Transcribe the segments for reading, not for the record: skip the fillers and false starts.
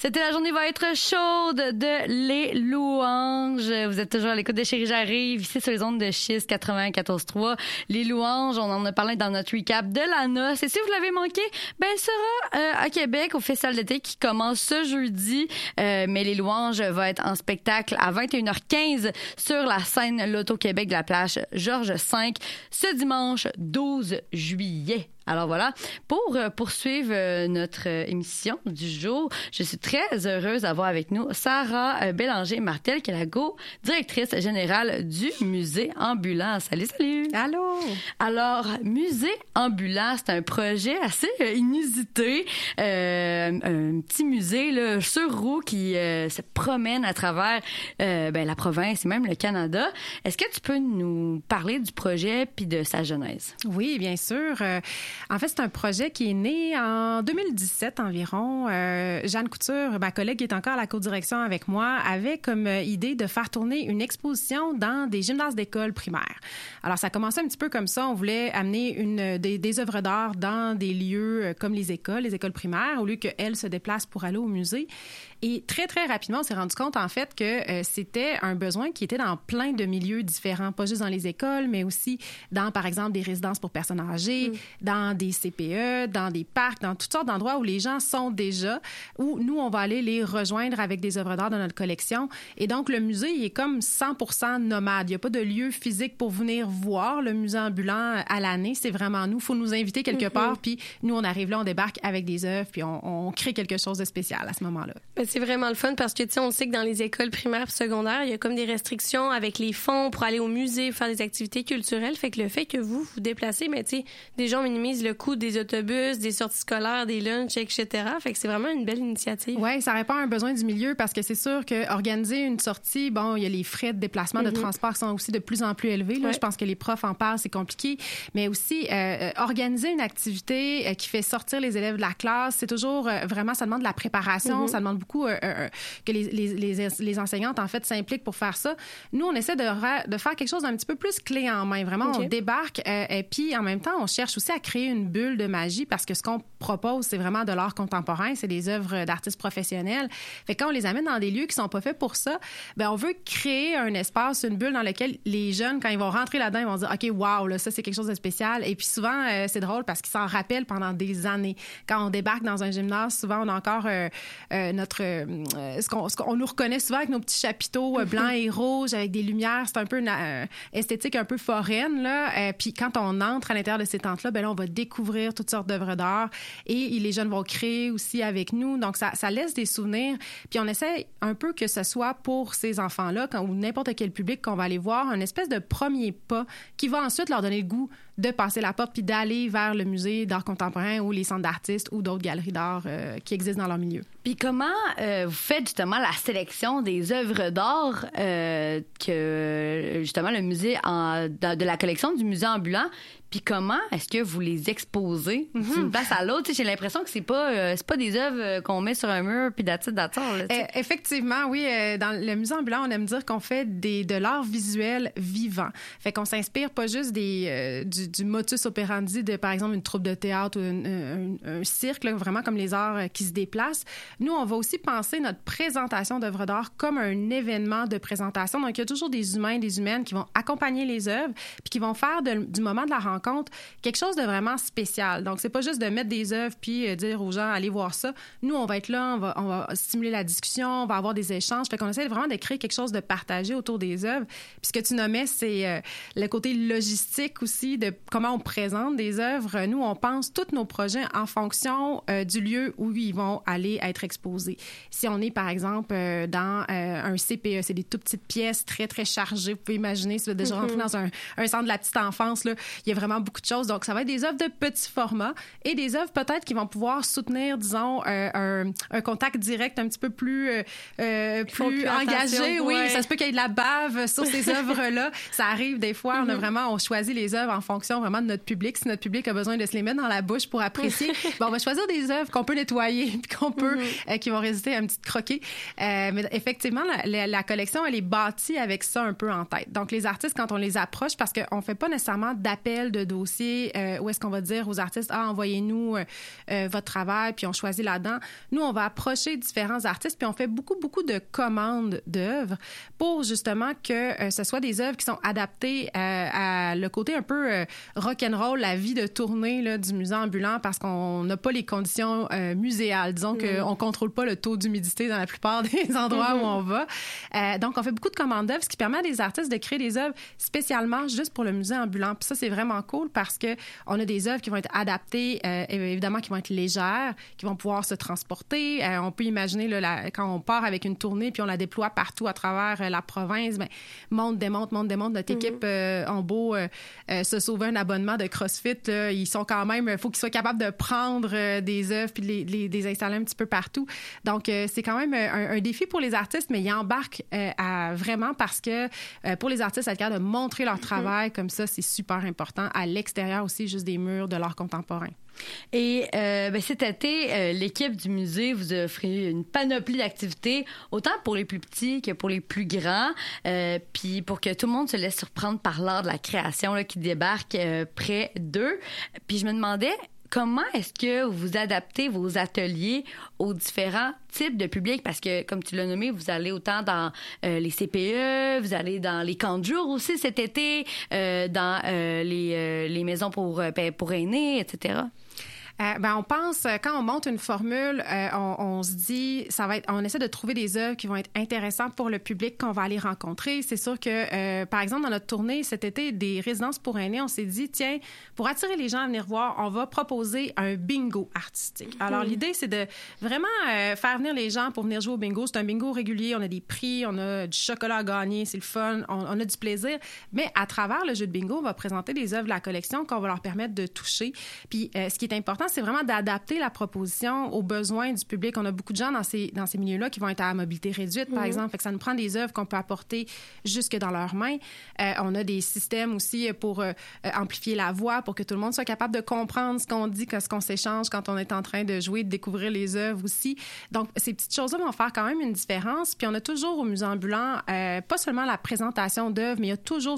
C'était la journée va être chaude de Les Louanges. Vous êtes toujours à l'écoute de Chérie J'arrive, ici sur les ondes de Chiz 94.3. Les Louanges, on en a parlé dans notre recap de la noce. Et si vous l'avez manqué, ben, elle sera à Québec au Festival d'été qui commence ce jeudi. Mais Les Louanges va être en spectacle à 21h15 sur la scène Loto-Québec de la plage Georges V ce dimanche 12 juillet. Alors voilà, pour poursuivre notre émission du jour, je suis très heureuse d'avoir avec nous Sarah Bélanger-Martel, qui est la directrice générale du Musée Ambulant. Salut, salut! Allô! Alors, Musée Ambulant, c'est un projet assez inusité, un petit musée là, sur roue qui se promène à travers la province et même le Canada. Est-ce que tu peux nous parler du projet puis de sa genèse? Oui, bien sûr. En fait, c'est un projet qui est né en 2017 environ. Jeanne Couture, ma collègue qui est encore à la co-direction avec moi, avait comme idée de faire tourner une exposition dans des gymnases d'école primaires. Alors, ça a commencé un petit peu comme ça. On voulait amener des œuvres d'art dans des lieux comme les écoles primaires, au lieu qu'elles se déplacent pour aller au musée. Et très, très rapidement, on s'est rendu compte, en fait, que c'était un besoin qui était dans plein de milieux différents, pas juste dans les écoles, mais aussi dans, par exemple, des résidences pour personnes âgées, dans des CPE, dans des parcs, dans toutes sortes d'endroits où les gens sont déjà, où nous, on va aller les rejoindre avec des œuvres d'art dans notre collection. Et donc, le musée, il est comme 100% nomade. Il n'y a pas de lieu physique pour venir voir le musée ambulant à l'année. C'est vraiment nous. Il faut nous inviter quelque part, puis nous, on arrive là, on débarque avec des œuvres, puis on crée quelque chose de spécial à ce moment-là. C'est vraiment le fun parce que, tu sais, on sait que dans les écoles primaires et secondaires, il y a comme des restrictions avec les fonds pour aller au musée, faire des activités culturelles. Fait que le fait que vous déplacez, mais tu sais, déjà, on minimise le coût des autobus, des sorties scolaires, des lunchs, etc. Fait que c'est vraiment une belle initiative. Oui, ça répond à un besoin du milieu parce que c'est sûr qu'organiser une sortie, bon, il y a les frais de déplacement, de transport qui sont aussi de plus en plus élevés. Là. Ouais. Je pense que les profs en parlent, c'est compliqué. Mais aussi, organiser une activité qui fait sortir les élèves de la classe, c'est toujours vraiment, ça demande de la préparation, ça demande beaucoup que les enseignantes, en fait, s'impliquent pour faire ça. Nous, on essaie de faire quelque chose d'un petit peu plus clé en main. Vraiment, on débarque et puis, en même temps, on cherche aussi à créer une bulle de magie parce que ce qu'on propose, c'est vraiment de l'art contemporain, c'est des œuvres d'artistes professionnels. Fait que quand on les amène dans des lieux qui sont pas faits pour ça, ben on veut créer un espace, une bulle dans lequel les jeunes, quand ils vont rentrer là-dedans, ils vont dire « OK, wow, là, ça, c'est quelque chose de spécial. » Et puis souvent, c'est drôle parce qu'ils s'en rappellent pendant des années. Quand on débarque dans un gymnase, souvent, on a encore ce qu'on nous reconnaît souvent avec nos petits chapiteaux blancs et rouges avec des lumières. C'est un peu une esthétique un peu foraine, là. Puis quand on entre à l'intérieur de ces tentes-là, ben là, on va découvrir toutes sortes d'œuvres d'art et les jeunes vont créer aussi avec nous. Donc, ça laisse des souvenirs. Puis on essaie un peu que ce soit pour ces enfants-là ou n'importe quel public qu'on va aller voir, un espèce de premier pas qui va ensuite leur donner le goût de passer la porte puis d'aller vers le musée d'art contemporain ou les centres d'artistes ou d'autres galeries d'art qui existent dans leur milieu. Puis comment vous faites justement la sélection des œuvres d'art que justement le musée de la collection du musée ambulant? Puis comment est-ce que vous les exposez d'une place à l'autre? J'ai l'impression que c'est pas des œuvres qu'on met sur un mur puis d'attendre. Effectivement, oui. Dans le musée ambulant, on aime dire qu'on fait de l'art visuel vivant. Fait qu'on s'inspire pas juste du motus operandi de, par exemple, une troupe de théâtre ou un cirque, là, vraiment comme les arts qui se déplacent. Nous, on va aussi penser notre présentation d'œuvres d'art comme un événement de présentation. Donc, il y a toujours des humains, des humaines qui vont accompagner les œuvres puis qui vont faire du moment de la rencontre quelque chose de vraiment spécial. Donc, c'est pas juste de mettre des œuvres puis dire aux gens, allez voir ça. Nous, on va être là, on va stimuler la discussion, on va avoir des échanges. Fait qu'on essaie vraiment de créer quelque chose de partagé autour des œuvres. Puis ce que tu nommais, c'est le côté logistique aussi de comment on présente des œuvres. Nous, on pense tous nos projets en fonction du lieu où ils vont aller être exposés. Si on est, par exemple, dans un CPE, c'est des tout petites pièces très, très chargées. Vous pouvez imaginer, si vous êtes déjà rentré dans un centre de la petite enfance, là, il y a vraiment beaucoup de choses. Donc, ça va être des œuvres de petit format et des œuvres peut-être qui vont pouvoir soutenir, disons, un contact direct un petit peu plus engagé. Oui, ça se peut qu'il y ait de la bave sur ces œuvres-là. Ça arrive des fois. On choisit les œuvres fonction vraiment de notre public. Si notre public a besoin de se les mettre dans la bouche pour apprécier, on va choisir des œuvres qu'on peut nettoyer puis qu'on peut, qui vont résister à une petite croquée. Mais effectivement, la collection, elle est bâtie avec ça un peu en tête. Donc, les artistes, quand on les approche, parce qu'on fait pas nécessairement d'appel de dossier où est-ce qu'on va dire aux artistes, envoyez-nous votre travail, puis on choisit là-dedans. Nous, on va approcher différents artistes, puis on fait beaucoup de commandes d'œuvres pour justement que ce soit des œuvres qui sont adaptées à le côté un peu rock'n'roll, la vie de tournée là, du musée ambulant, parce qu'on n'a pas les conditions muséales. Disons qu'on contrôle pas le taux d'humidité dans la plupart des endroits où on va. Donc, on fait beaucoup de commandes d'œuvres, ce qui permet à des artistes de créer des œuvres spécialement juste pour le musée ambulant. Puis ça, c'est vraiment cool parce que on a des œuvres qui vont être adaptées, évidemment, qui vont être légères, qui vont pouvoir se transporter. On peut imaginer là, quand on part avec une tournée puis on la déploie partout à travers la province, bien, monte, démonte. Notre équipe ont beau se sauver un abonnement de CrossFit, ils sont quand même, il faut qu'ils soient capables de prendre des œuvres puis de les installer un petit peu partout. Donc, c'est quand même un défi pour les artistes, mais ils embarquent vraiment parce que pour les artistes, être capable de montrer leur travail comme ça, c'est super important à l'extérieur aussi, juste des murs de l'art contemporain. Et cet été, l'équipe du musée vous a offert une panoplie d'activités, autant pour les plus petits que pour les plus grands, puis pour que tout le monde se laisse surprendre par l'art de la création là, qui débarque près d'eux. Puis je me demandais, comment est-ce que vous adaptez vos ateliers aux différents types de publics? Parce que, comme tu l'as nommé, vous allez autant dans les CPE, vous allez dans les camps de jour aussi cet été, dans les maisons pour aînés, etc. On pense, quand on monte une formule, on se dit, on essaie de trouver des œuvres qui vont être intéressantes pour le public qu'on va aller rencontrer. C'est sûr que, par exemple, dans notre tournée cet été des résidences pour aînés, on s'est dit, tiens, pour attirer les gens à venir voir, on va proposer un bingo artistique. Alors, l'idée, c'est de vraiment faire venir les gens pour venir jouer au bingo. C'est un bingo régulier, on a des prix, on a du chocolat à gagner, c'est le fun, on a du plaisir. Mais à travers le jeu de bingo, on va présenter des œuvres de la collection qu'on va leur permettre de toucher. Puis, ce qui est important, c'est vraiment d'adapter la proposition aux besoins du public. On a beaucoup de gens dans ces milieux-là qui vont être à mobilité réduite, par exemple. Fait que ça nous prend des œuvres qu'on peut apporter jusque dans leurs mains. On a des systèmes aussi pour amplifier la voix, pour que tout le monde soit capable de comprendre ce qu'on dit, ce qu'on s'échange quand on est en train de jouer, de découvrir les œuvres aussi. Donc, ces petites choses-là vont faire quand même une différence. Puis on a toujours au musée ambulant, pas seulement la présentation d'œuvres, mais il y a toujours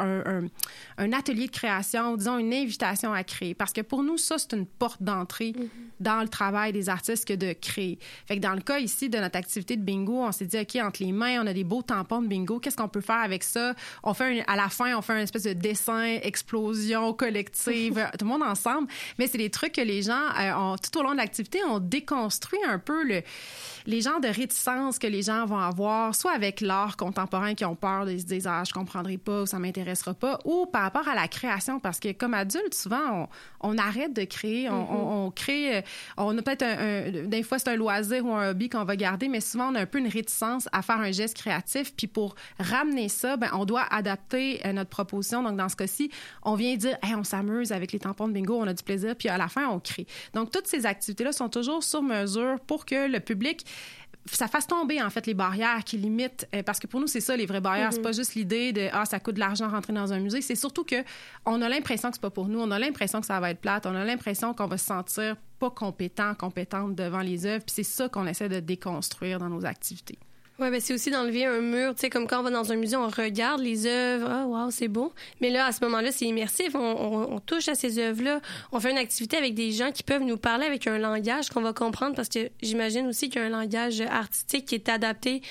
un atelier de création, disons une invitation à créer. Parce que pour nous, ça, c'est une porte d'entrée dans le travail des artistes que de créer. Fait que dans le cas ici de notre activité de bingo, on s'est dit, OK, entre les mains, on a des beaux tampons de bingo. Qu'est-ce qu'on peut faire avec ça? À la fin, on fait une espèce de dessin, explosion collective, tout le monde ensemble. Mais c'est des trucs que les gens, tout au long de l'activité, ont déconstruit un peu les genres de réticences que les gens vont avoir, soit avec l'art contemporain qui ont peur de se dire, je comprendrai pas ou ça m'intéressera pas, ou par rapport à la création, parce que comme adulte, souvent, on arrête de créer, on crée, on a peut-être des fois, c'est un loisir ou un hobby qu'on va garder, mais souvent, on a un peu une réticence à faire un geste créatif, puis pour ramener ça, on doit adapter notre proposition. Donc, dans ce cas-ci, on vient dire, hey, on s'amuse avec les tampons de bingo, on a du plaisir, puis à la fin, on crée. Donc, toutes ces activités-là sont toujours sur mesure pour que le public ça fasse tomber, en fait, les barrières qui limitent. Parce que pour nous, c'est ça, les vraies barrières. C'est pas juste l'idée de « ça coûte de l'argent rentrer dans un musée ». C'est surtout qu'on a l'impression que c'est pas pour nous. On a l'impression que ça va être plate. On a l'impression qu'on va se sentir pas compétente devant les œuvres. Puis c'est ça qu'on essaie de déconstruire dans nos activités. Oui, bien, c'est aussi d'enlever un mur. Tu sais, comme quand on va dans un musée, on regarde les œuvres. Ah, wow, c'est beau. Mais là, à ce moment-là, c'est immersif. On touche à ces œuvres-là. On fait une activité avec des gens qui peuvent nous parler avec un langage qu'on va comprendre parce que j'imagine aussi qu'il y a un langage artistique qui est adapté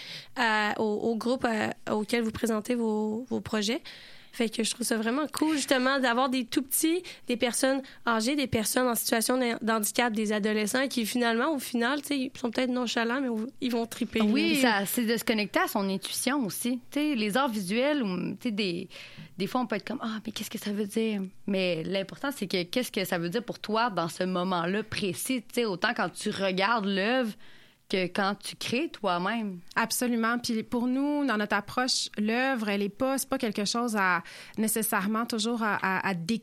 au groupe auquel vous présentez vos projets. Fait que je trouve ça vraiment cool, justement, d'avoir des tout-petits, des personnes âgées, des personnes en situation d'handicap, des adolescents qui, finalement, au final, tu sais, ils sont peut-être nonchalants, mais ils vont triper. Oui, c'est de se connecter à son intuition aussi. Tu sais, les arts visuels, tu sais, des fois, on peut être comme « Ah, mais qu'est-ce que ça veut dire? » Mais l'important, c'est que qu'est-ce que ça veut dire pour toi dans ce moment-là précis, tu sais, autant quand tu regardes l'œuvre que quand tu crées toi-même. Absolument. Puis pour nous, dans notre approche, l'œuvre, c'est pas quelque chose à nécessairement toujours à décrypter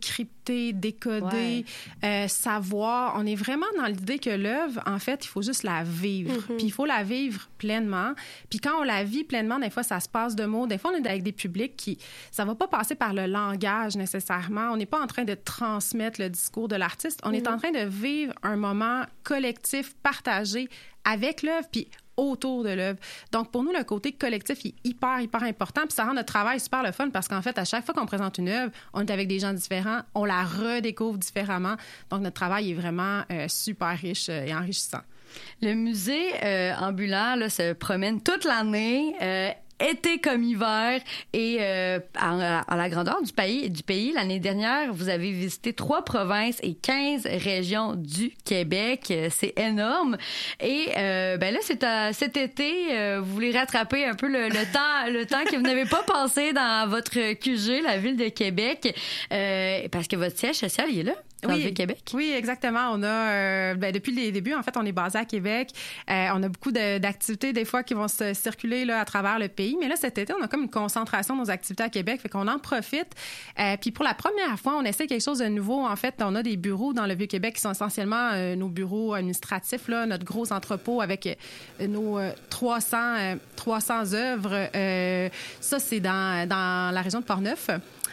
écouter, décoder, savoir. On est vraiment dans l'idée que l'œuvre, en fait, il faut juste la vivre. Puis il faut la vivre pleinement. Puis quand on la vit pleinement, des fois, ça se passe de mots. Des fois, on est avec des publics qui... Ça va pas passer par le langage nécessairement. On n'est pas en train de transmettre le discours de l'artiste. On est en train de vivre un moment collectif, partagé avec l'œuvre, puis autour de l'œuvre. Donc, pour nous, le côté collectif est hyper, hyper important. Puis ça rend notre travail super le fun parce qu'en fait, à chaque fois qu'on présente une œuvre, on est avec des gens différents, on la redécouvre différemment. Donc, notre travail est vraiment super riche et enrichissant. Le musée ambulant là, se promène toute l'année. Été comme hiver et à la grandeur du pays. L'année dernière, vous avez visité 3 provinces et 15 régions du Québec. C'est énorme. Et ben là, cet été, vous voulez rattraper un peu le temps que vous n'avez pas passé dans votre QG, la ville de Québec, parce que votre siège social, il est là. Dans le Québec? Oui, exactement. On a, depuis les débuts, en fait, on est basé à Québec. On a beaucoup d'activités, des fois, qui vont se circuler là, à travers le pays. Mais là, cet été, on a comme une concentration de nos activités à Québec, fait qu'on en profite. Puis pour la première fois, on essaie quelque chose de nouveau. En fait, on a des bureaux dans le Vieux-Québec qui sont essentiellement nos bureaux administratifs, là, notre gros entrepôt avec nos 300 œuvres. Ça, c'est dans la région de Portneuf.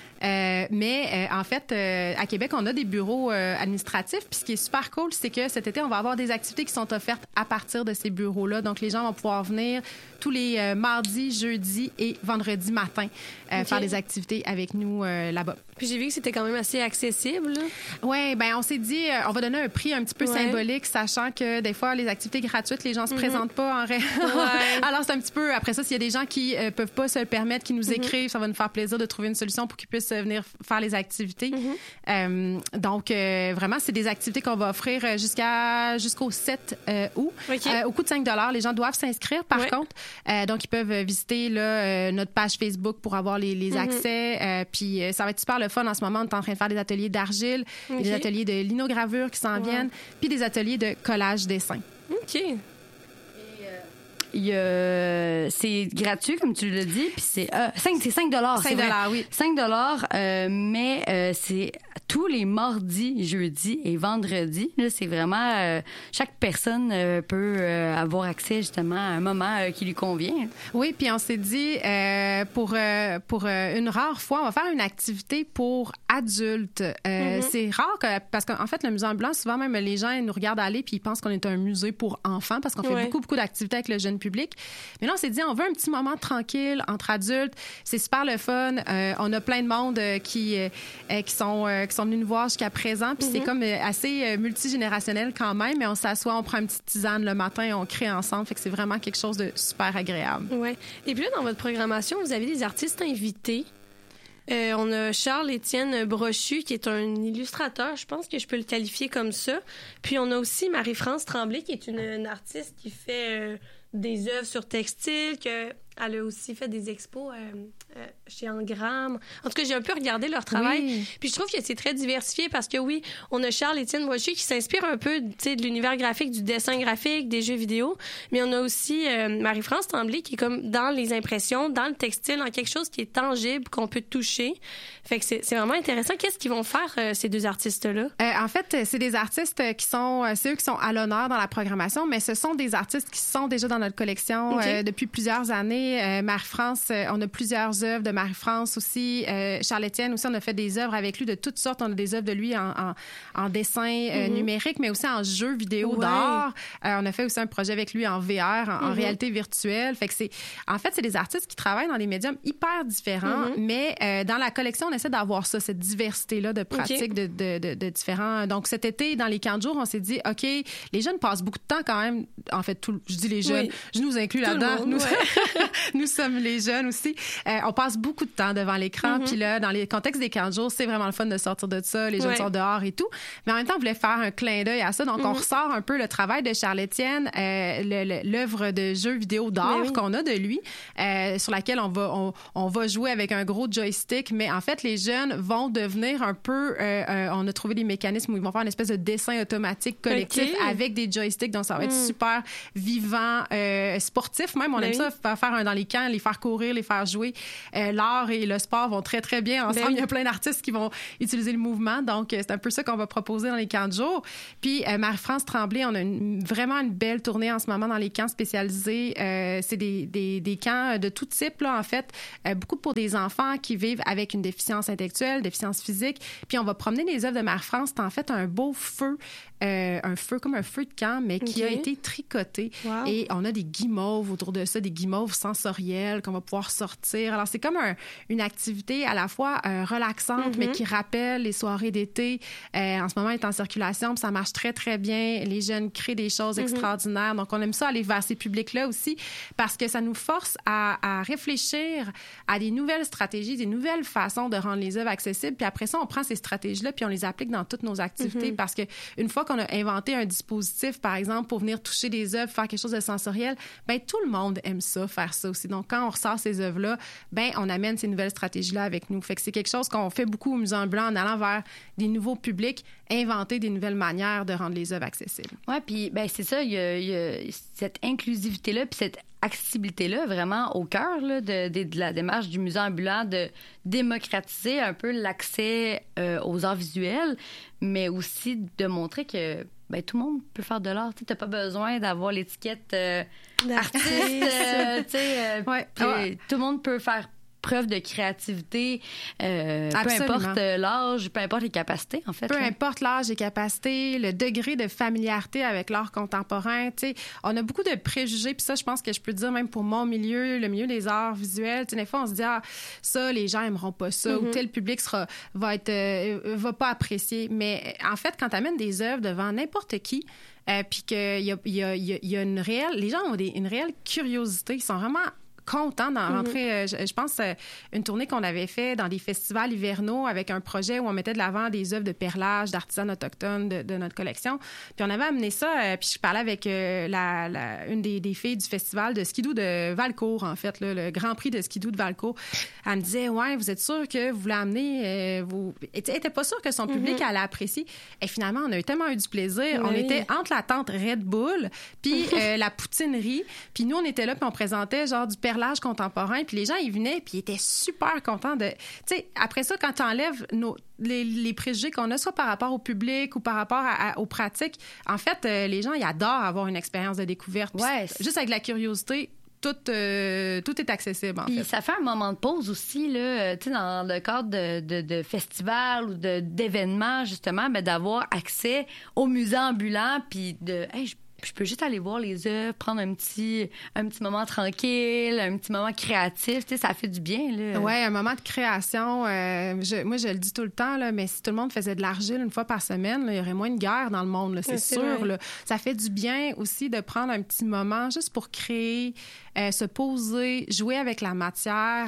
Mais en fait, à Québec, on a des bureaux administratifs. Puis ce qui est super cool, c'est que cet été, on va avoir des activités qui sont offertes à partir de ces bureaux-là. Donc, les gens vont pouvoir venir tous les mardis, jeudis et vendredis matin faire des activités avec nous là-bas. Puis j'ai vu que c'était quand même assez accessible. Oui, bien, on s'est dit, on va donner un prix un petit peu symbolique, sachant que des fois, les activités gratuites, les gens se présentent pas en réel. Alors, c'est un petit peu, après ça, s'il y a des gens qui peuvent pas se le permettre, qui nous écrivent, ça va nous faire plaisir de trouver une solution pour qu'ils puissent venir faire les activités. Donc, vraiment, c'est des activités qu'on va offrir jusqu'au 7 août. Au coût de 5 $. Les gens doivent s'inscrire, par contre. Donc, ils peuvent visiter là, notre page Facebook pour avoir les accès. Puis, ça va être super le fun en ce moment. On est en train de faire des ateliers d'argile, des ateliers de linogravure qui s'en viennent, puis des ateliers de collage-dessin. OK. C'est gratuit, comme tu l'as dit, puis c'est 5 $. 5 $, oui. 5 $, mais c'est tous les mardis, jeudis et vendredis. Là, c'est vraiment... chaque personne peut avoir accès, justement, à un moment qui lui convient. Oui, puis on s'est dit, pour une rare fois, on va faire une activité pour adultes. C'est rare parce qu'en fait, le musée ambulant, souvent même, les gens nous regardent aller puis ils pensent qu'on est un musée pour enfants parce qu'on fait beaucoup d'activités avec le jeune public. Mais là, on s'est dit, on veut un petit moment tranquille entre adultes. C'est super le fun. On a plein de monde qui sont venus nous voir jusqu'à présent. Puis c'est comme assez multigénérationnel quand même. Mais on s'assoit, on prend une petite tisane le matin, on crée ensemble. Fait que c'est vraiment quelque chose de super agréable. Ouais. Et puis là, dans votre programmation, vous avez des artistes invités. On a Charles-Étienne Brochu, qui est un illustrateur, je pense que je peux le qualifier comme ça. Puis on a aussi Marie-France Tremblay, qui est une artiste qui fait des œuvres sur textile, elle a aussi fait des expos chez Engram. En tout cas, j'ai un peu regardé leur travail. Oui. Puis je trouve que c'est très diversifié parce que oui, on a Charles-Étienne Brochu qui s'inspire un peu de l'univers graphique, du dessin graphique, des jeux vidéo. Mais on a aussi Marie-France Tremblay qui est comme dans les impressions, dans le textile, dans quelque chose qui est tangible, qu'on peut toucher. Fait que c'est vraiment intéressant. Qu'est-ce qu'ils vont faire, ces deux artistes-là? En fait, c'est des artistes c'est eux qui sont à l'honneur dans la programmation, mais ce sont des artistes qui sont déjà dans notre collection depuis plusieurs années. Marie-France, on a plusieurs œuvres de Marie-France aussi. Charles-Étienne aussi, on a fait des œuvres avec lui de toutes sortes. On a des œuvres de lui en dessin numérique, mais aussi en jeu vidéo d'art. On a fait aussi un projet avec lui en VR, en réalité virtuelle. Fait que c'est des artistes qui travaillent dans des médiums hyper différents, mais dans la collection, on essaie d'avoir ça, cette diversité-là de pratiques de différents. Donc cet été, dans les camps de jour, on s'est dit, OK, les jeunes passent beaucoup de temps quand même. En fait, je dis les jeunes, je nous inclus là-dedans. Nous sommes les jeunes aussi. On passe beaucoup de temps devant l'écran. Puis là, dans les contextes des camps de jour, c'est vraiment le fun de sortir de ça. Les jeunes sont dehors et tout. Mais en même temps, on voulait faire un clin d'œil à ça. Donc, on ressort un peu le travail de Charles-Étienne, l'œuvre de jeu vidéo d'art qu'on a de lui, sur laquelle on va jouer avec un gros joystick. Mais en fait, les jeunes vont devenir un peu... on a trouvé des mécanismes où ils vont faire une espèce de dessin automatique collectif avec des joysticks. Donc, ça va être super vivant, sportifs même. On aime ça, faire dans les camps, les faire courir, les faire jouer. L'art et le sport vont très, très bien ensemble. Il y a plein d'artistes qui vont utiliser le mouvement. Donc, c'est un peu ça qu'on va proposer dans les camps de jour. Puis, Marie-France Tremblay, on a vraiment une belle tournée en ce moment dans les camps spécialisés. C'est des camps de tout type, là, en fait. Beaucoup pour des enfants qui vivent avec une déficience intellectuelle, déficience physique. Puis, on va promener les œuvres de Marie-France. C'est en fait un beau feu, comme un feu de camp, mais qui a été tricoté. Wow. Et on a des guimauves autour de ça, des guimauves sensorielles qu'on va pouvoir sortir. Alors, c'est comme une activité à la fois relaxante, mais qui rappelle les soirées d'été. En ce moment, elle est en circulation, puis ça marche très, très bien. Les jeunes créent des choses extraordinaires. Donc, on aime ça aller vers ces publics-là aussi parce que ça nous force à réfléchir à des nouvelles stratégies, des nouvelles façons de rendre les œuvres accessibles. Puis après ça, on prend ces stratégies-là puis on les applique dans toutes nos activités parce qu'une fois qu'on a inventé un dispositif, par exemple, pour venir toucher des œuvres, faire quelque chose de sensoriel, bien, tout le monde aime ça, faire ça aussi. Donc, quand on ressort ces œuvres-là, bien, on amène ces nouvelles stratégies-là avec nous. Fait que c'est quelque chose qu'on fait beaucoup au Musée ambulant en allant vers des nouveaux publics, inventer des nouvelles manières de rendre les œuvres accessibles. Oui, puis ben c'est ça, il y a cette inclusivité-là puis cette accessibilité-là vraiment au cœur là, de la démarche du Musée ambulant de démocratiser un peu l'accès aux arts visuels, mais aussi de montrer que ben, tout le monde peut faire de l'art. Tu n'as pas besoin d'avoir l'étiquette artiste. Tout le monde peut faire preuve de créativité, peu importe l'âge, peu importe les capacités, en fait. Peu importe l'âge, les capacités, le degré de familiarité avec l'art contemporain. T'sais, on a beaucoup de préjugés, puis ça, je pense que je peux dire même pour mon milieu, le milieu des arts visuels. T'sais, des fois, on se dit, ça, les gens aimeront pas ça, ou tel public va pas apprécier. Mais en fait, quand tu amènes des œuvres devant n'importe qui, puis qu'il y a une réelle... Les gens ont une réelle curiosité. Ils sont vraiment content d'en rentrer. Je pense une tournée qu'on avait fait dans des festivals hivernaux avec un projet où on mettait de l'avant des œuvres de perlage d'artisans autochtones de notre collection. Puis on avait amené ça, puis je parlais avec une des filles du festival de skidoo de Valcourt, en fait, là, le Grand Prix de skidoo de Valcourt. Elle me disait, ouais, vous êtes sûr que vous voulez amener... Elle n'était pas sûre que son public allait apprécier. Et finalement, on a tellement eu du plaisir. Oui. On était entre la tente Red Bull puis la poutinerie. Puis nous, on était là puis on présentait genre du perlage contemporain, puis les gens, ils venaient, puis ils étaient super contents de... Tu sais, après ça, quand tu enlèves les préjugés qu'on a, soit par rapport au public ou par rapport aux pratiques, en fait, les gens, ils adorent avoir une expérience de découverte. Ouais. Juste avec la curiosité, tout est accessible, en fait. Puis ça fait un moment de pause aussi, là, tu sais, dans le cadre de festivals ou d'événements, justement, mais d'avoir accès au musée ambulant, puis de... Hey, je peux juste aller voir les œuvres, prendre un petit moment tranquille, un petit moment créatif. Tu sais, ça fait du bien, là. Oui, un moment de création. Moi, je le dis tout le temps, là, mais si tout le monde faisait de l'argile une fois par semaine, là, il y aurait moins de guerre dans le monde, là, c'est sûr. Là. Ça fait du bien aussi de prendre un petit moment juste pour créer, se poser, jouer avec la matière.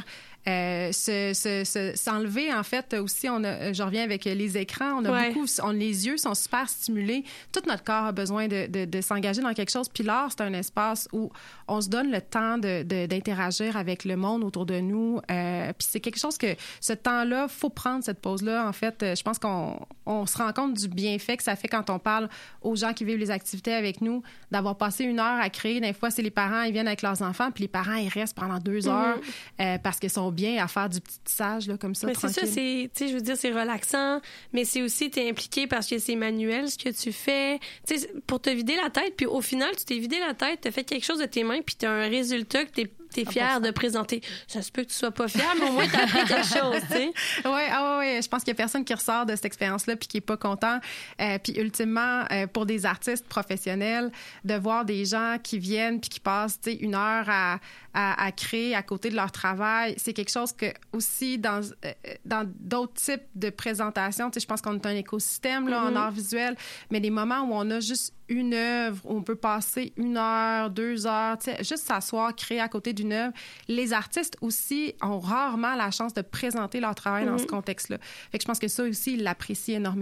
S'enlever, en fait, aussi, je reviens avec les écrans, les yeux sont super stimulés. Tout notre corps a besoin de s'engager dans quelque chose. Puis l'art, c'est un espace où on se donne le temps d'interagir avec le monde autour de nous. Puis c'est quelque chose que, ce temps-là, faut prendre cette pause-là. En fait, je pense qu'on se rend compte du bienfait que ça fait quand on parle aux gens qui vivent les activités avec nous, d'avoir passé 1 heure à créer. Des fois, c'est les parents, ils viennent avec leurs enfants, puis les parents, ils restent pendant 2 heures parce qu'ils sont bien à faire du petit tissage, là, comme ça, tranquille. C'est ça, je veux dire, c'est relaxant, mais c'est aussi, t'es impliqué parce que c'est manuel, ce que tu fais, tu sais, pour te vider la tête, puis au final, tu t'es vidé la tête, t'as fait quelque chose de tes mains, puis t'as un résultat que t'es fier de présenter. Ça se peut que tu sois pas fier, mais au moins, t'as appris quelque chose, tu sais. Oui, je pense qu'il y a personne qui ressort de cette expérience-là puis qui est pas content. Puis ultimement, pour des artistes professionnels, de voir des gens qui viennent puis qui passent, tu sais, 1 heure à créer à côté de leur travail, c'est quelque chose que aussi dans d'autres types de présentations, tu sais, je pense qu'on est un écosystème là, en art visuel, mais des moments où on a juste une œuvre, où on peut passer 1 heure, 2 heures, tu sais, juste s'asseoir, créer à côté d'une œuvre. Les artistes aussi ont rarement la chance de présenter leur travail dans ce contexte-là. Fait que je pense que ça aussi, ils l'apprécient énormément.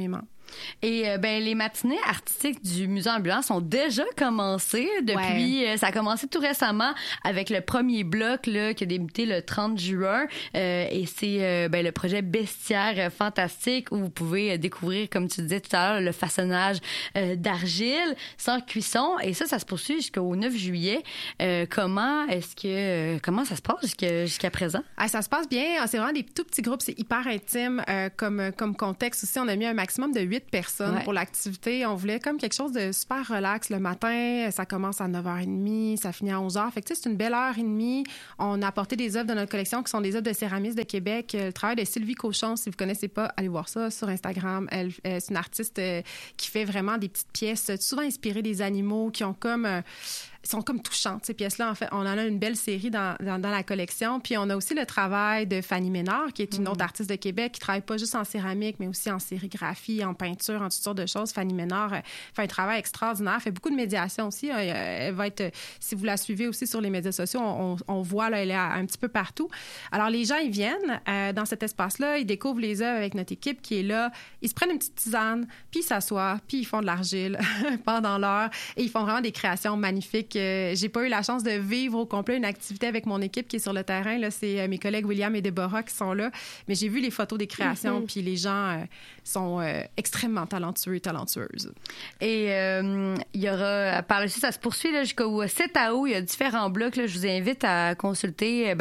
Et les matinées artistiques du Musée ambulant sont déjà commencées depuis... ça a commencé tout récemment avec le premier bloc là, qui a débuté le 30 juin. Et c'est le projet Bestiaire fantastique où vous pouvez découvrir, comme tu disais tout à l'heure, le façonnage d'argile sans cuisson. Et ça se poursuit jusqu'au 9 juillet. Comment ça se passe jusqu'à présent? Ça se passe bien. C'est vraiment des tout petits groupes. C'est hyper intime comme contexte aussi. On a mis un maximum de 8 personnes pour l'activité. On voulait comme quelque chose de super relax le matin. Ça commence à 9h30, ça finit à 11h. Fait que c'est une belle heure et demie. On a apporté des œuvres de notre collection qui sont des œuvres de céramistes de Québec. Le travail de Sylvie Cochon, si vous connaissez pas, allez voir ça sur Instagram. C'est une artiste qui fait vraiment des petites pièces souvent inspirées des animaux qui ont comme... sont comme touchantes, ces pièces-là. En fait, on en a une belle série dans la collection. Puis on a aussi le travail de Fanny Ménard, qui est une autre artiste de Québec, qui travaille pas juste en céramique, mais aussi en sérigraphie, en peinture, en toutes sortes de choses. Fanny Ménard fait un travail extraordinaire, fait beaucoup de médiation aussi. Elle va être, si vous la suivez aussi sur les médias sociaux, on voit, là, elle est un petit peu partout. Alors, les gens, ils viennent dans cet espace-là, ils découvrent les œuvres avec notre équipe qui est là. Ils se prennent une petite tisane, puis ils s'assoient, puis ils font de l'argile pendant l'heure. Et ils font vraiment des créations magnifiques. J'ai pas eu la chance de vivre au complet une activité avec mon équipe qui est sur le terrain. Là, c'est mes collègues William et Déborah qui sont là. Mais j'ai vu les photos des créations, puis les gens sont extrêmement talentueux et talentueuses. Et il y aura, par le suite, ça se poursuit là, jusqu'au 7 août. Il y a différents blocs. Là. Je vous invite à consulter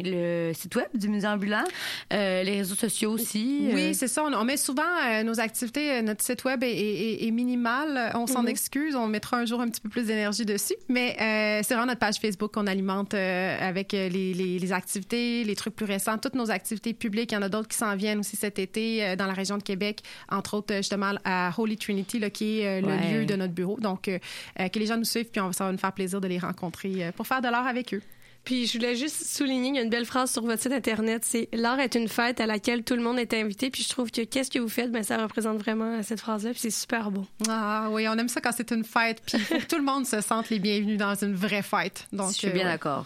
le site web du Musée ambulant, les réseaux sociaux aussi. Oui, c'est ça. On met souvent nos activités. Notre site web est minimal. On s'en excuse. On mettra un jour un petit peu plus d'énergie dessus. Mais c'est vraiment notre page Facebook qu'on alimente avec les activités, les trucs plus récents, toutes nos activités publiques. Il y en a d'autres qui s'en viennent aussi cet été dans la région de Québec, entre autres justement à Holy Trinity, là, qui est le lieu de notre bureau. Donc, que les gens nous suivent, puis ça va nous faire plaisir de les rencontrer pour faire de l'art avec eux. Puis je voulais juste souligner, il y a une belle phrase sur votre site Internet, c'est « L'art est une fête à laquelle tout le monde est invité ». Puis je trouve que qu'est-ce que vous faites, ça représente vraiment cette phrase-là, puis c'est super beau. Ah oui, on aime ça quand c'est une fête, puis il faut que tout le monde se sente les bienvenus dans une vraie fête. Donc, je suis bien d'accord.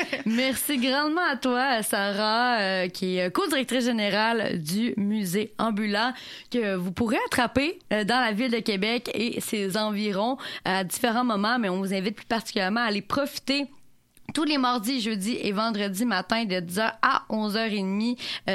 Merci grandement à toi, Sarah, qui est co-directrice générale du Musée ambulant, que vous pourrez attraper dans la ville de Québec et ses environs à différents moments, mais on vous invite plus particulièrement à aller profiter tous les mardis, jeudis et vendredis matin de 10h à 11h30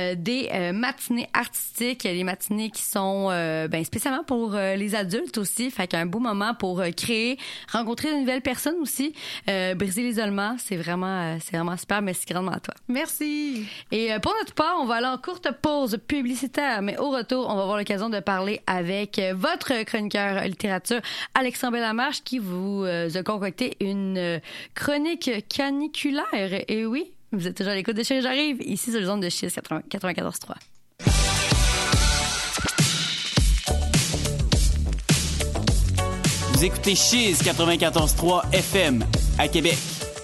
des matinées artistiques, les matinées qui sont spécialement pour les adultes aussi, fait qu'un beau moment pour créer, rencontrer de nouvelles personnes aussi, briser l'isolement, c'est vraiment super. Merci grandement à toi. Merci. Et pour notre part, on va aller en courte pause publicitaire, mais au retour, on va avoir l'occasion de parler avec votre chroniqueur littérature Alexandre Bellemarche qui vous a concocté une chronique caniculaire. Et oui, vous êtes toujours à l'écoute de Chérie J'arrive, ici sur les ondes de Chiz 94.3. Vous écoutez Chiz 94.3 FM à Québec.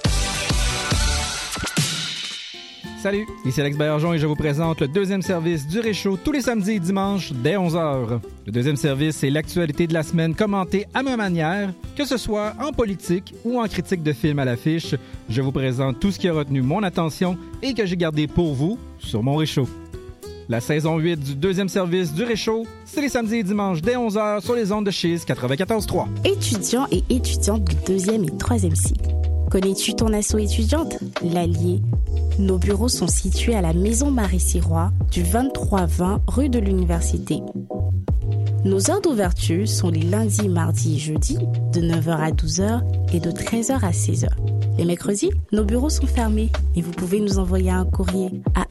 Salut, ici Alex Baillargeon et je vous présente le deuxième service du Réchaud tous les samedis et dimanches dès 11h. Le deuxième service, c'est l'actualité de la semaine commentée à ma manière, que ce soit en politique ou en critique de films à l'affiche. Je vous présente tout ce qui a retenu mon attention et que j'ai gardé pour vous sur mon Réchaud. La saison 8 du deuxième service du Réchaud, c'est les samedis et dimanches dès 11h sur les ondes de Chiz 94.3. Étudiants et étudiantes du deuxième et troisième cycle. Connais-tu ton asso étudiante? L'Allier. Nos bureaux sont situés à la Maison Marie-Sirois, du 23-20 rue de l'Université. Nos heures d'ouverture sont les lundis, mardis et jeudis, de 9h à 12h et de 13h à 16h. Les mercredis, nos bureaux sont fermés et vous pouvez nous envoyer un courrier à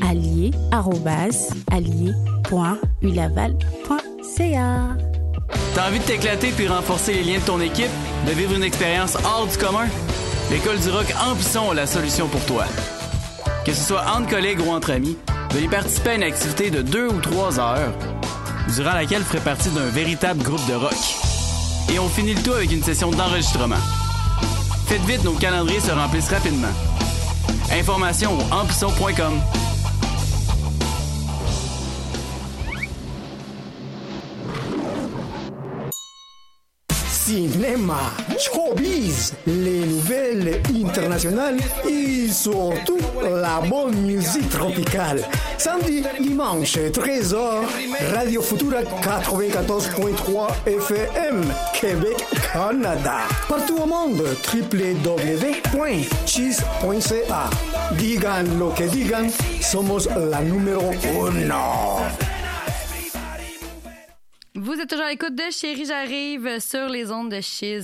allier@allier.ulaval.ca. T'as envie de t'éclater puis renforcer les liens de ton équipe, de vivre une expérience hors du commun? L'École du rock Amplisson a la solution pour toi. Que ce soit entre collègues ou entre amis, venez participer à une activité de 2 ou 3 heures, durant laquelle vous ferez partie d'un véritable groupe de rock. Et on finit le tout avec une session d'enregistrement. Faites vite, nos calendriers se remplissent rapidement. Informations au amplisson.com. cinéma, showbiz, les nouvelles internationales et surtout la bonne musique tropicale. Samedi, dimanche, 13h, Radio Futura 94.3 FM, Québec, Canada. Partout au monde, www.cheese.ca. Digan lo que digan, somos la numéro 1. Vous êtes toujours à l'écoute de Chérie, j'arrive sur les ondes de Chiz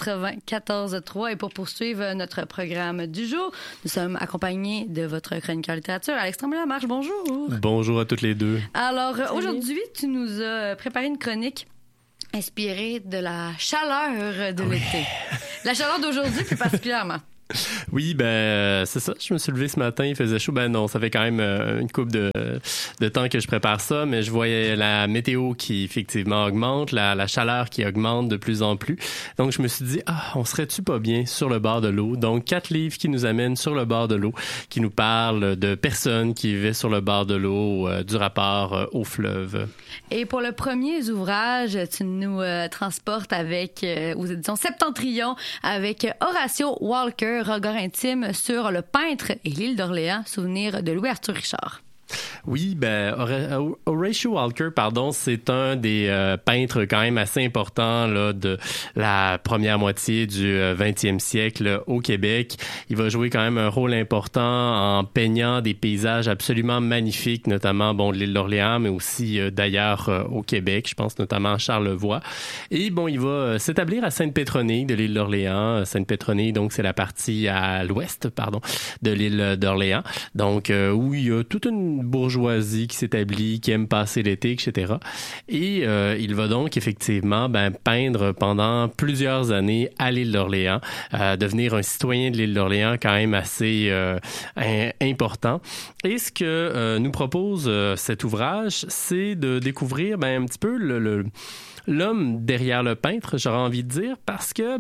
94.3. Et pour poursuivre notre programme du jour, nous sommes accompagnés de votre chroniqueur littérature, Alexandre Lamarche. Bonjour. Bonjour à toutes les deux. Alors, aujourd'hui, tu nous as préparé une chronique inspirée de la chaleur de l'été. La chaleur d'aujourd'hui, plus particulièrement. Oui, c'est ça. Je me suis levé ce matin, il faisait chaud. Non, ça fait quand même une couple de temps que je prépare ça, mais je voyais la météo qui effectivement augmente, la chaleur qui augmente de plus en plus. Donc, je me suis dit, on serait-tu pas bien sur le bord de l'eau? Donc, 4 livres qui nous amènent sur le bord de l'eau, qui nous parlent de personnes qui vivaient sur le bord de l'eau, du rapport au fleuve. Et pour le premier ouvrage, tu nous transportes avec, aux éditions Septentrion, avec Horatio Walker, regard intime sur le peintre et l'île d'Orléans, souvenir de Louis-Arthur Richard. Oui, Horatio Walker, c'est un des peintres quand même assez importants là, de la première moitié du 20e siècle au Québec. Il va jouer quand même un rôle important en peignant des paysages absolument magnifiques, notamment de l'île d'Orléans, mais aussi d'ailleurs au Québec, je pense notamment à Charlevoix. Et il va s'établir à Sainte-Pétronille de l'île d'Orléans. Sainte-Pétronille, donc c'est la partie à l'ouest, de l'île d'Orléans. Donc où il y a toute une bourgeoisie qui s'établit, qui aime passer l'été, etc. Et il va donc effectivement peindre pendant plusieurs années à l'île d'Orléans, devenir un citoyen de l'île d'Orléans quand même assez important. Et ce que nous propose cet ouvrage, c'est de découvrir un petit peu l'homme derrière le peintre, j'aurais envie de dire, parce que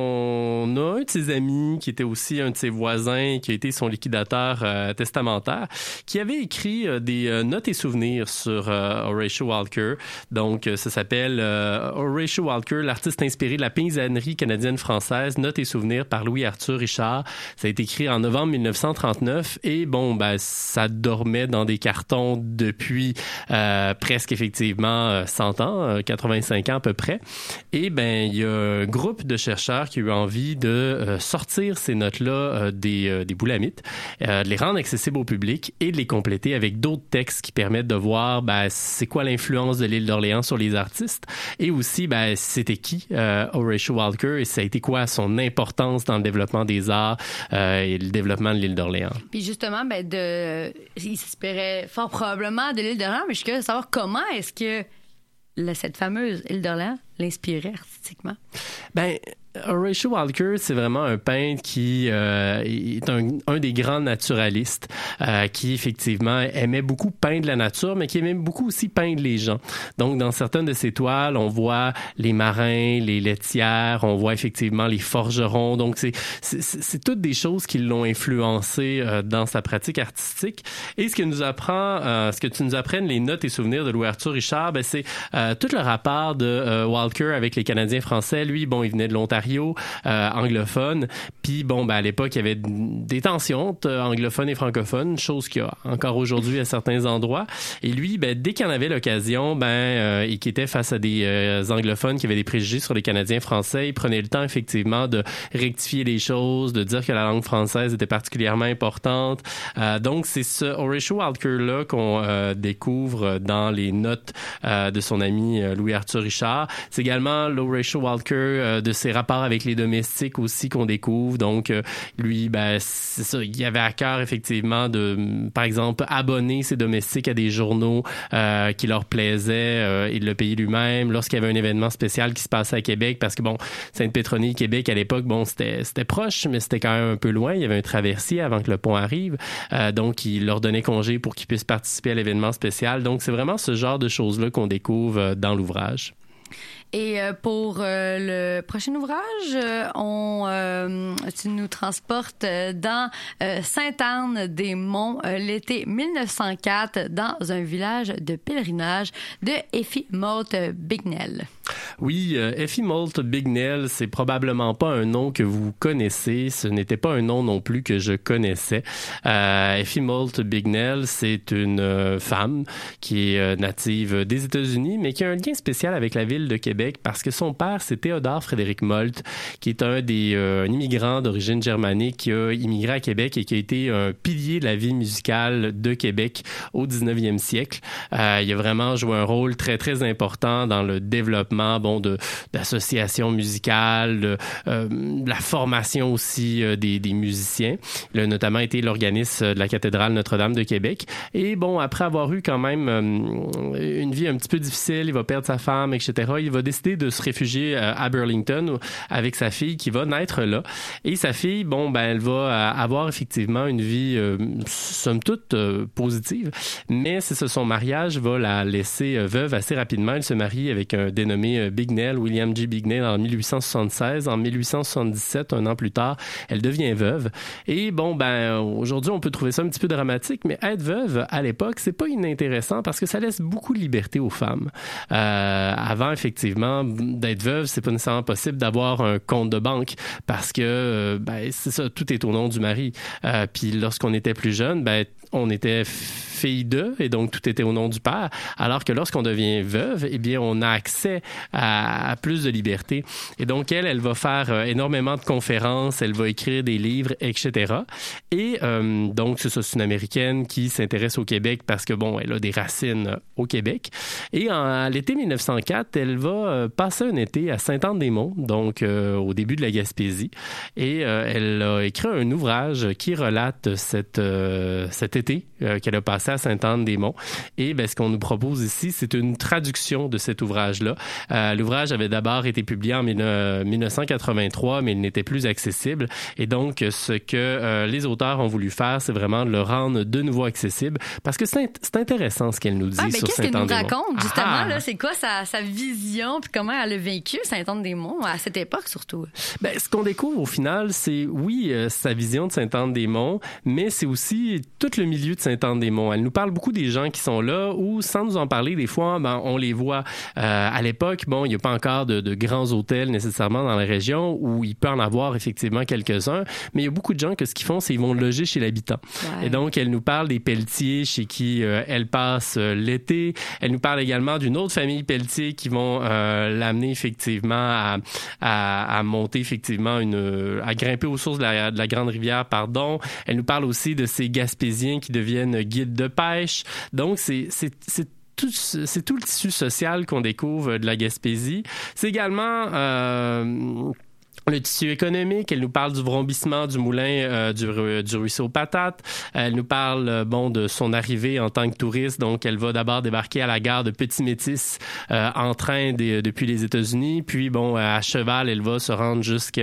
on a un de ses amis qui était aussi un de ses voisins, qui a été son liquidateur testamentaire, qui avait écrit des notes et souvenirs sur Horatio Walker. Donc, ça s'appelle Horatio Walker, l'artiste inspiré de la paysannerie canadienne-française, notes et souvenirs par Louis-Arthur Richard. Ça a été écrit en novembre 1939 et ça dormait dans des cartons depuis presque effectivement 100 ans, 85 ans à peu près. Et il y a un groupe de chercheurs qui a eu envie de sortir ces notes-là des boulamites, de les rendre accessibles au public et de les compléter avec d'autres textes qui permettent de voir c'est quoi l'influence de l'île d'Orléans sur les artistes et aussi c'était qui Horatio Walker et ça a été quoi son importance dans le développement des arts et le développement de l'île d'Orléans. Puis justement, il s'inspirait fort probablement de l'île d'Orléans, mais je suis curieux de savoir comment est-ce que cette fameuse île d'Orléans l'inspirait artistiquement. Horatio Walker, c'est vraiment un peintre qui est un des grands naturalistes qui, effectivement, aimait beaucoup peindre la nature, mais qui aimait beaucoup aussi peindre les gens. Donc, dans certaines de ses toiles, on voit les marins, les laitières, on voit effectivement les forgerons. Donc, c'est toutes des choses qui l'ont influencé dans sa pratique artistique. Et ce que tu nous apprennes les notes et souvenirs de Louis-Arthur Richard, c'est tout le rapport de Walker avec les Canadiens français. Lui, il venait de l'Ontario, anglophone. Puis, à l'époque, il y avait des tensions entre anglophones et francophones, chose qu'il y a encore aujourd'hui à certains endroits. Et lui, dès qu'il en avait l'occasion, et qu'il était face à des anglophones qui avaient des préjugés sur les Canadiens français, il prenait le temps, effectivement, de rectifier les choses, de dire que la langue française était particulièrement importante. Donc, c'est ce Horatio Walker-là qu'on découvre dans les notes de son ami Louis-Arthur Richard. C'est également l'Horatio Walker de ses rapports avec les domestiques aussi qu'on découvre. Donc, lui, c'est ça, il avait à cœur, effectivement, de, par exemple, abonner ses domestiques à des journaux qui leur plaisaient et de le payer lui-même lorsqu'il y avait un événement spécial qui se passait à Québec, parce que, Sainte-Pétronille, Québec, à l'époque, c'était proche, mais c'était quand même un peu loin. Il y avait un traversier avant que le pont arrive. Donc, il leur donnait congé pour qu'ils puissent participer à l'événement spécial. Donc, c'est vraiment ce genre de choses-là qu'on découvre dans l'ouvrage. Et pour le prochain ouvrage, tu nous transportes dans Sainte-Anne-des-Monts, l'été 1904, dans un village de pèlerinage de Effie Maud Bignell. Oui, Effie Moult Bignell, c'est probablement pas un nom que vous connaissez. Ce n'était pas un nom non plus que je connaissais. Effie Moult Bignell, c'est une femme qui est native des États-Unis, mais qui a un lien spécial avec la ville de Québec parce que son père, c'est Théodore Frédéric Moult, qui est un immigrant d'origine germanique qui a immigré à Québec et qui a été un pilier de la vie musicale de Québec au 19e siècle. Il a vraiment joué un rôle très, très important dans le développement d'associations musicales, de la formation aussi des musiciens. Il a notamment été l'organiste de la cathédrale Notre-Dame de Québec. Et bon, après avoir eu quand même une vie un petit peu difficile, il va perdre sa femme, etc., il va décider de se réfugier à Burlington avec sa fille qui va naître là. Et sa fille, elle va avoir effectivement une vie somme toute positive, mais c'est ça, son mariage va la laisser veuve assez rapidement. Elle se marie avec un dénommé Bignell, William G. Bignell, en 1876. En 1877, un an plus tard, elle devient veuve. Et aujourd'hui, on peut trouver ça un petit peu dramatique, mais être veuve, à l'époque, c'est pas inintéressant parce que ça laisse beaucoup de liberté aux femmes. Avant, effectivement, d'être veuve, c'est pas nécessairement possible d'avoir un compte de banque parce que, c'est ça, tout est au nom du mari. Puis lorsqu'on était plus jeune, on était fille d'eux et donc tout était au nom du père, alors que lorsqu'on devient veuve, eh bien, on a accès à plus de liberté. Et donc, elle va faire énormément de conférences, elle va écrire des livres, etc. Et donc, c'est ça, c'est une Américaine qui s'intéresse au Québec parce que, elle a des racines au Québec. Et à l'été 1904, elle va passer un été à Sainte-Anne-des-Monts, donc au début de la Gaspésie. Et elle a écrit un ouvrage qui relate cet été qu'elle a passé à Sainte-Anne-des-Monts. Et ce qu'on nous propose ici, c'est une traduction de cet ouvrage-là. L'ouvrage avait d'abord été publié en 1983, mais il n'était plus accessible. Et donc, ce que les auteurs ont voulu faire, c'est vraiment de le rendre de nouveau accessible parce que c'est intéressant ce qu'elle nous dit sur qu'est-ce qu'elle nous raconte, justement, là? C'est quoi sa vision puis comment elle a vécu Sainte-Anne-des-Monts à cette époque, surtout? Ce qu'on découvre au final, c'est, oui, sa vision de Sainte-Anne-des-Monts, mais c'est aussi tout le milieu de Sainte-Anne-des-Monts. Elle nous parle beaucoup des gens qui sont là ou, sans nous en parler, des fois, on les voit. À l'époque, il n'y a pas encore de grands hôtels nécessairement dans la région où il peut en avoir effectivement quelques-uns, mais il y a beaucoup de gens que ce qu'ils font, c'est qu'ils vont loger chez l'habitant. Ouais. Et donc, elle nous parle des Pelletier chez qui elle passe l'été. Elle nous parle également d'une autre famille Pelletier qui vont l'amener effectivement à monter effectivement à grimper aux sources de la Grande Rivière, pardon. Elle nous parle aussi de ces Gaspésiens qui deviennent guides de pêche. Donc, c'est tout le tissu social qu'on découvre de la Gaspésie. C'est également le tissu économique. Elle nous parle du vrombissement du moulin du ruisseau Patate. Elle nous parle de son arrivée en tant que touriste. Donc, elle va d'abord débarquer à la gare de Petit-Métis en train depuis les États-Unis. Puis, à cheval, elle va se rendre jusque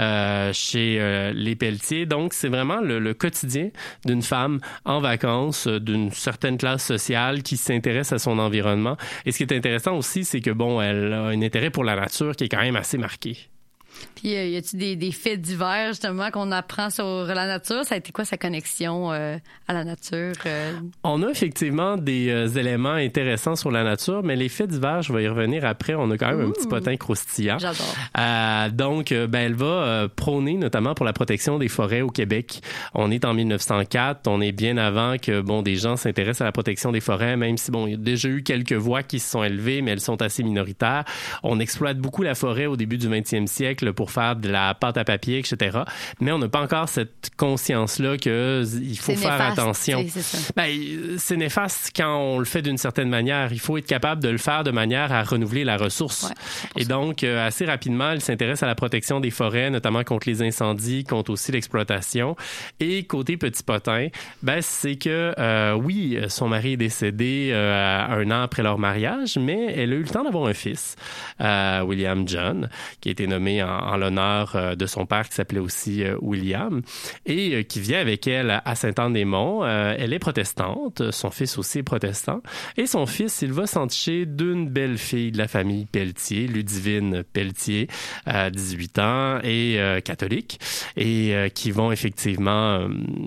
chez les Pelletier. Donc, c'est vraiment le quotidien d'une femme en vacances, d'une certaine classe sociale qui s'intéresse à son environnement. Et ce qui est intéressant aussi, c'est que, elle a un intérêt pour la nature qui est quand même assez marqué. Puis, y a-t-il des faits divers, justement, qu'on apprend sur la nature? Ça a été quoi sa connexion à la nature? On a effectivement des éléments intéressants sur la nature, mais les faits divers, je vais y revenir après. On a quand même un petit potin croustillant. J'adore. Donc, elle va prôner notamment pour la protection des forêts au Québec. On est en 1904. On est bien avant que, des gens s'intéressent à la protection des forêts, même si, il y a déjà eu quelques voix qui se sont élevées, mais elles sont assez minoritaires. On exploite beaucoup la forêt au début du 20e siècle pour faire de la pâte à papier, etc. Mais on n'a pas encore cette conscience-là qu'il faut faire néfaste, attention. C'est ça. C'est néfaste quand on le fait d'une certaine manière. Il faut être capable de le faire de manière à renouveler la ressource. Ouais, et donc, assez rapidement, elle s'intéresse à la protection des forêts, notamment contre les incendies, contre aussi l'exploitation. Et côté Petit Potin, c'est que, oui, son mari est décédé 1 an après leur mariage, mais elle a eu le temps d'avoir un fils, William John, qui a été nommé en l'honneur de son père qui s'appelait aussi William, et qui vient avec elle à Sainte-Anne-des-Monts. Elle est protestante, son fils aussi est protestant, et son fils, il va s'enticher d'une belle fille de la famille Pelletier, Ludivine Pelletier, 18 ans, et catholique, et qui vont effectivement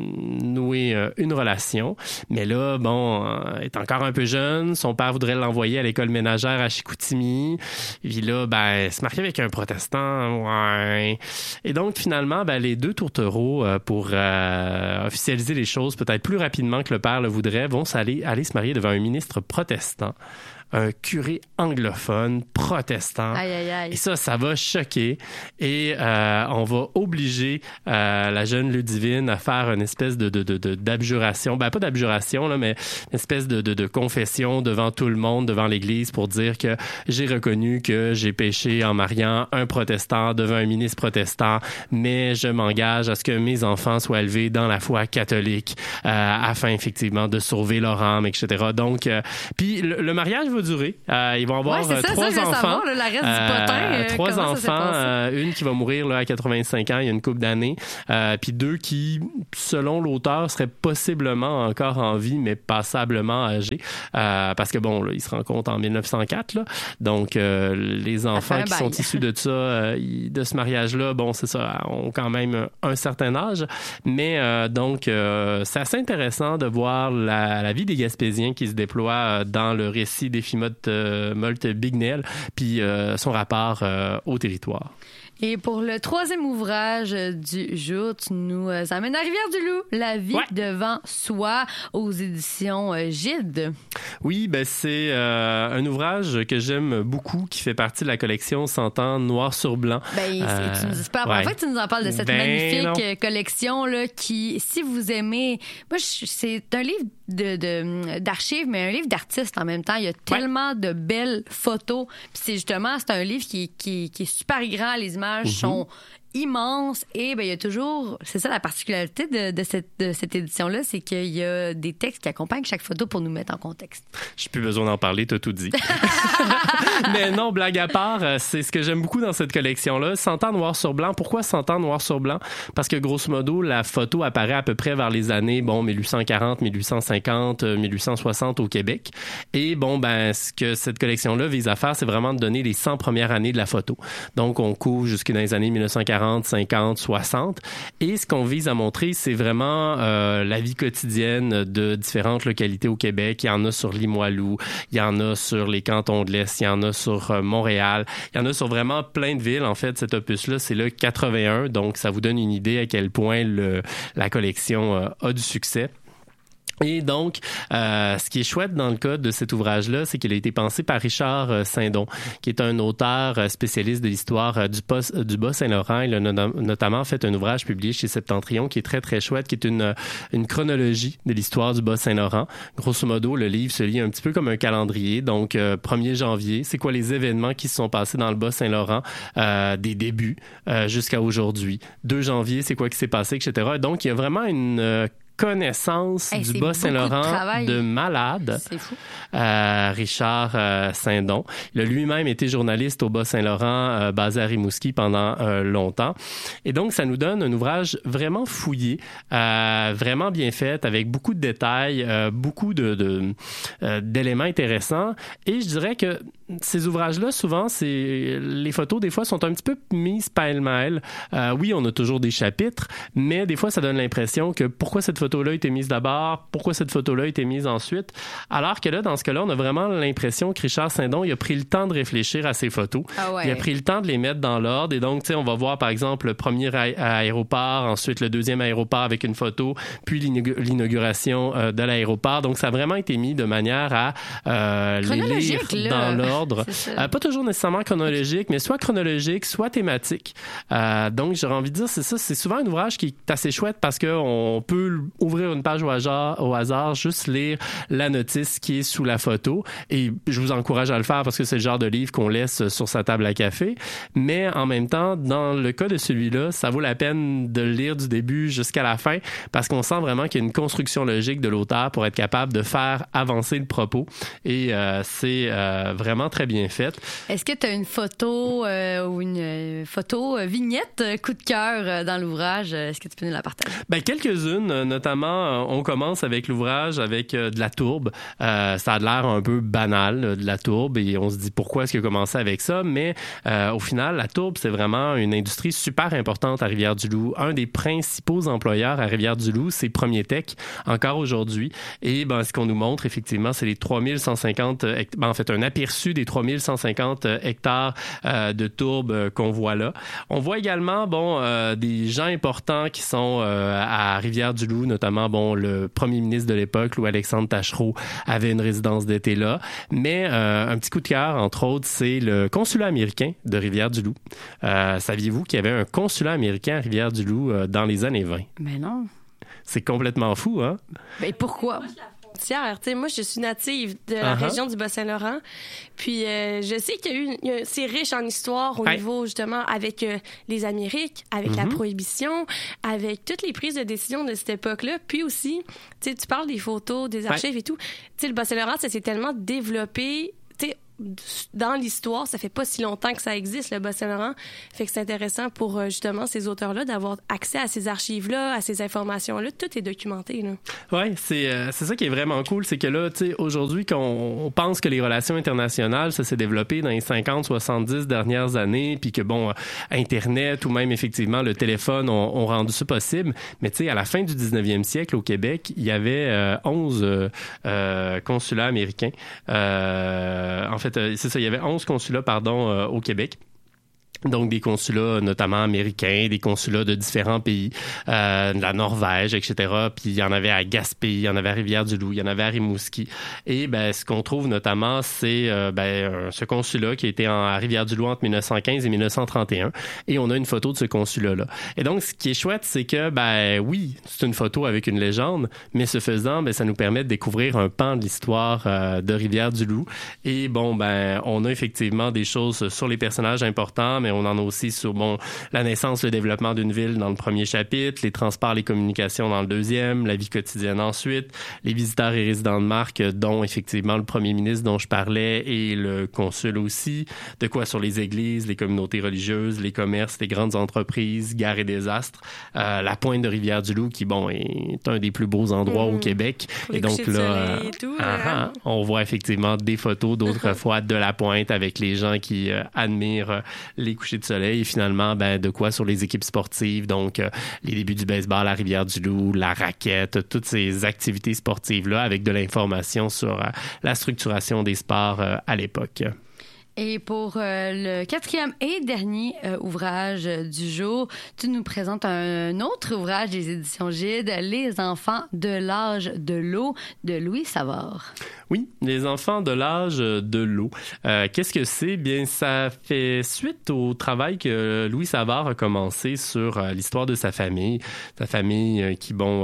nouer une relation. Mais là, bon, est encore un peu jeune, son père voudrait l'envoyer à l'école ménagère à Chicoutimi, et puis là, ben, se marier avec un protestant, ouais. Et donc, finalement, ben, les deux tourtereaux, pour officialiser les choses peut-être plus rapidement que le père le voudrait, vont aller se marier devant un ministre protestant, un curé anglophone protestant. Aïe, aïe, aïe. Et ça va choquer. Et on va obliger la jeune Ludivine à faire une espèce d'abjuration. Ben, pas d'abjuration, là, mais une espèce de confession devant tout le monde, devant l'Église, pour dire que j'ai reconnu que j'ai péché en mariant un protestant devant un ministre protestant, mais je m'engage à ce que mes enfants soient élevés dans la foi catholique afin, effectivement, de sauver leur âme, etc. Donc, puis le mariage va durer. Ils vont avoir trois enfants. Savoir, là, la reste du potin, trois enfants. Une qui va mourir là, à 85 ans, il y a une couple d'années. Puis deux qui, selon l'auteur, seraient possiblement encore en vie, mais passablement âgés. Parce que, bon, là, ils se rencontrent en 1904. Là. Donc, les enfants qui sont issus de ça, de ce mariage-là, bon, c'est ça, ont quand même un certain âge. Mais donc, c'est assez intéressant de voir la vie des Gaspésiens qui se déploie dans le récit des Molte Bignel, puis son rapport au territoire. Et pour le troisième ouvrage du jour, tu nous amènes à Rivière-du-Loup, La vie devant soi, aux éditions Gide. Oui, ben c'est un ouvrage que j'aime beaucoup, qui fait partie de la collection 100 ans noir sur blanc. Ben, tu nous dis pas. En fait, tu nous en parles de cette magnifique collection là, qui, si vous aimez, moi, c'est un livre d'archives, mais un livre d'artistes en même temps. Il y a tellement de belles photos. Puis c'est un livre qui est super grand. Les images sont immense et ben il y a toujours, c'est ça la particularité de cette édition-là, c'est qu'il y a des textes qui accompagnent chaque photo pour nous mettre en contexte. J'ai plus besoin d'en parler, t'as tout dit. Mais non, blague à part, c'est ce que j'aime beaucoup dans cette collection-là. 100 ans noir sur blanc. Pourquoi 100 ans noir sur blanc? Parce que grosso modo, la photo apparaît à peu près vers les années 1840, 1850, 1860 au Québec. Et bon, ben ce que cette collection-là vise à faire, c'est vraiment de donner les 100 premières années de la photo. Donc, on couvre jusque dans les années 1940, 50, 60. Et ce qu'on vise à montrer, c'est vraiment la vie quotidienne de différentes localités au Québec. Il y en a sur Limoilou, il y en a sur les cantons de l'Est, il y en a sur Montréal, il y en a sur vraiment plein de villes. En fait, cet opus-là, c'est le 81, donc ça vous donne une idée à quel point la collection a du succès. Et donc, ce qui est chouette dans le cas de cet ouvrage-là, c'est qu'il a été pensé par Richard Saindon, qui est un auteur spécialiste de l'histoire du Bas-Saint-Laurent. Il a notamment fait un ouvrage publié chez Septentrion qui est très, très chouette, qui est une chronologie de l'histoire du Bas-Saint-Laurent. Grosso modo, le livre se lit un petit peu comme un calendrier. Donc, 1er janvier, c'est quoi les événements qui se sont passés dans le Bas-Saint-Laurent des débuts jusqu'à aujourd'hui. 2 janvier, c'est quoi qui s'est passé, etc. Donc, il y a vraiment une connaissance du Bas-Saint-Laurent de malade. C'est fou. Richard Saindon. Il a lui-même été journaliste au Bas-Saint-Laurent, basé à Rimouski pendant longtemps. Et donc, ça nous donne un ouvrage vraiment fouillé, vraiment bien fait, avec beaucoup de détails, beaucoup d'éléments intéressants. Et je dirais que ces ouvrages-là, souvent, les photos, des fois, sont un petit peu mises pêle-mêle. Oui, on a toujours des chapitres, mais des fois, ça donne l'impression que pourquoi cette photo-là a été mise d'abord, pourquoi cette photo-là a été mise ensuite, alors que là, dans ce cas-là, on a vraiment l'impression que Richard Saindon, il a pris le temps de réfléchir à ses photos. Ah ouais. Il a pris le temps de les mettre dans l'ordre, et donc, tu sais, on va voir, par exemple, le premier aéroport, ensuite le deuxième aéroport avec une photo, puis l'inauguration de l'aéroport. Donc, ça a vraiment été mis de manière à les lire dans l'ordre. Pas toujours nécessairement chronologique, mais soit chronologique, soit thématique. Donc, j'aurais envie de dire, c'est ça, c'est souvent un ouvrage qui est assez chouette parce qu'on peut ouvrir une page au hasard, juste lire la notice qui est sous la photo. Et je vous encourage à le faire parce que c'est le genre de livre qu'on laisse sur sa table à café. Mais en même temps, dans le cas de celui-là, ça vaut la peine de le lire du début jusqu'à la fin parce qu'on sent vraiment qu'il y a une construction logique de l'auteur pour être capable de faire avancer le propos. Et c'est vraiment vraiment très bien faite. Est-ce que tu as une photo ou une photo vignette coup de cœur dans l'ouvrage? Est-ce que tu peux nous la partager? Ben, quelques-unes, notamment, on commence avec l'ouvrage avec de la tourbe. Ça a l'air un peu banal, de la tourbe, et on se dit pourquoi est-ce qu'il a commencé avec ça, mais au final, la tourbe, c'est vraiment une industrie super importante à Rivière-du-Loup. Un des principaux employeurs à Rivière-du-Loup, c'est Premier Tech, encore aujourd'hui. Et ce qu'on nous montre, effectivement, c'est les 3150 en fait, un aperçu des 3150 hectares de tourbe qu'on voit là. On voit également, des gens importants qui sont à Rivière-du-Loup, notamment, le premier ministre de l'époque, Louis-Alexandre Taschereau, avait une résidence d'été là. Mais un petit coup de cœur, entre autres, c'est le consulat américain de Rivière-du-Loup. Saviez-vous qu'il y avait un consulat américain à Rivière-du-Loup dans les années 20? Mais non. C'est complètement fou, hein? Mais pourquoi? Moi, je suis native de la région du Bas-Saint-Laurent. Puis, je sais c'est riche en histoire au niveau, justement, avec les Amériques, avec la prohibition, avec toutes les prises de décision de cette époque-là. Puis aussi, tu parles des photos, des archives et tout. Tu sais, le Bas-Saint-Laurent, ça s'est tellement développé, tu sais, dans l'histoire, ça fait pas si longtemps que ça existe, le Bas-Saint-Laurent. Fait que c'est intéressant pour, justement, ces auteurs-là d'avoir accès à ces archives-là, à ces informations-là. Tout est documenté, là. Oui, c'est ça qui est vraiment cool. C'est que là, tu sais, aujourd'hui, on pense que les relations internationales, ça s'est développé dans les 50, 70 dernières années, puis que, Internet ou même, effectivement, le téléphone ont rendu ça possible. Mais, tu sais, à la fin du 19e siècle, au Québec, il y avait 11 consulats américains. En fait, c'est ça, il y avait 11 consulats, au Québec. Donc, des consulats notamment américains, des consulats de différents pays, de la Norvège, etc. Puis, il y en avait à Gaspé, il y en avait à Rivière-du-Loup, il y en avait à Rimouski. Et ce qu'on trouve notamment, c'est ce consulat qui était à Rivière-du-Loup entre 1915 et 1931. Et on a une photo de ce consulat-là. Et donc, ce qui est chouette, c'est que, oui, c'est une photo avec une légende, mais ce faisant, ça nous permet de découvrir un pan de l'histoire de Rivière-du-Loup. Et on a effectivement des choses sur les personnages importants, mais on en a aussi sur la naissance, le développement d'une ville dans le premier chapitre, les transports, les communications dans le deuxième, la vie quotidienne ensuite, les visiteurs et résidents de marque, dont effectivement le premier ministre dont je parlais et le consul aussi, de quoi sur les églises, les communautés religieuses, les commerces, les grandes entreprises, guerre et désastres, la pointe de Rivière-du-Loup qui est un des plus beaux endroits au Québec. Et donc là, on voit effectivement des photos d'autrefois de la pointe avec les gens qui admirent les coucher de soleil et finalement, de quoi sur les équipes sportives, donc les débuts du baseball à Rivière-du-Loup, la raquette, toutes ces activités sportives-là avec de l'information sur la structuration des sports à l'époque. Et pour le 4e et dernier ouvrage du jour, tu nous présentes un autre ouvrage des éditions Gide, Les enfants de l'âge de l'eau, de Louis Savard. Oui, Les enfants de l'âge de l'eau. Qu'est-ce que c'est? Bien, ça fait suite au travail que Louis Savard a commencé sur l'histoire de sa famille qui,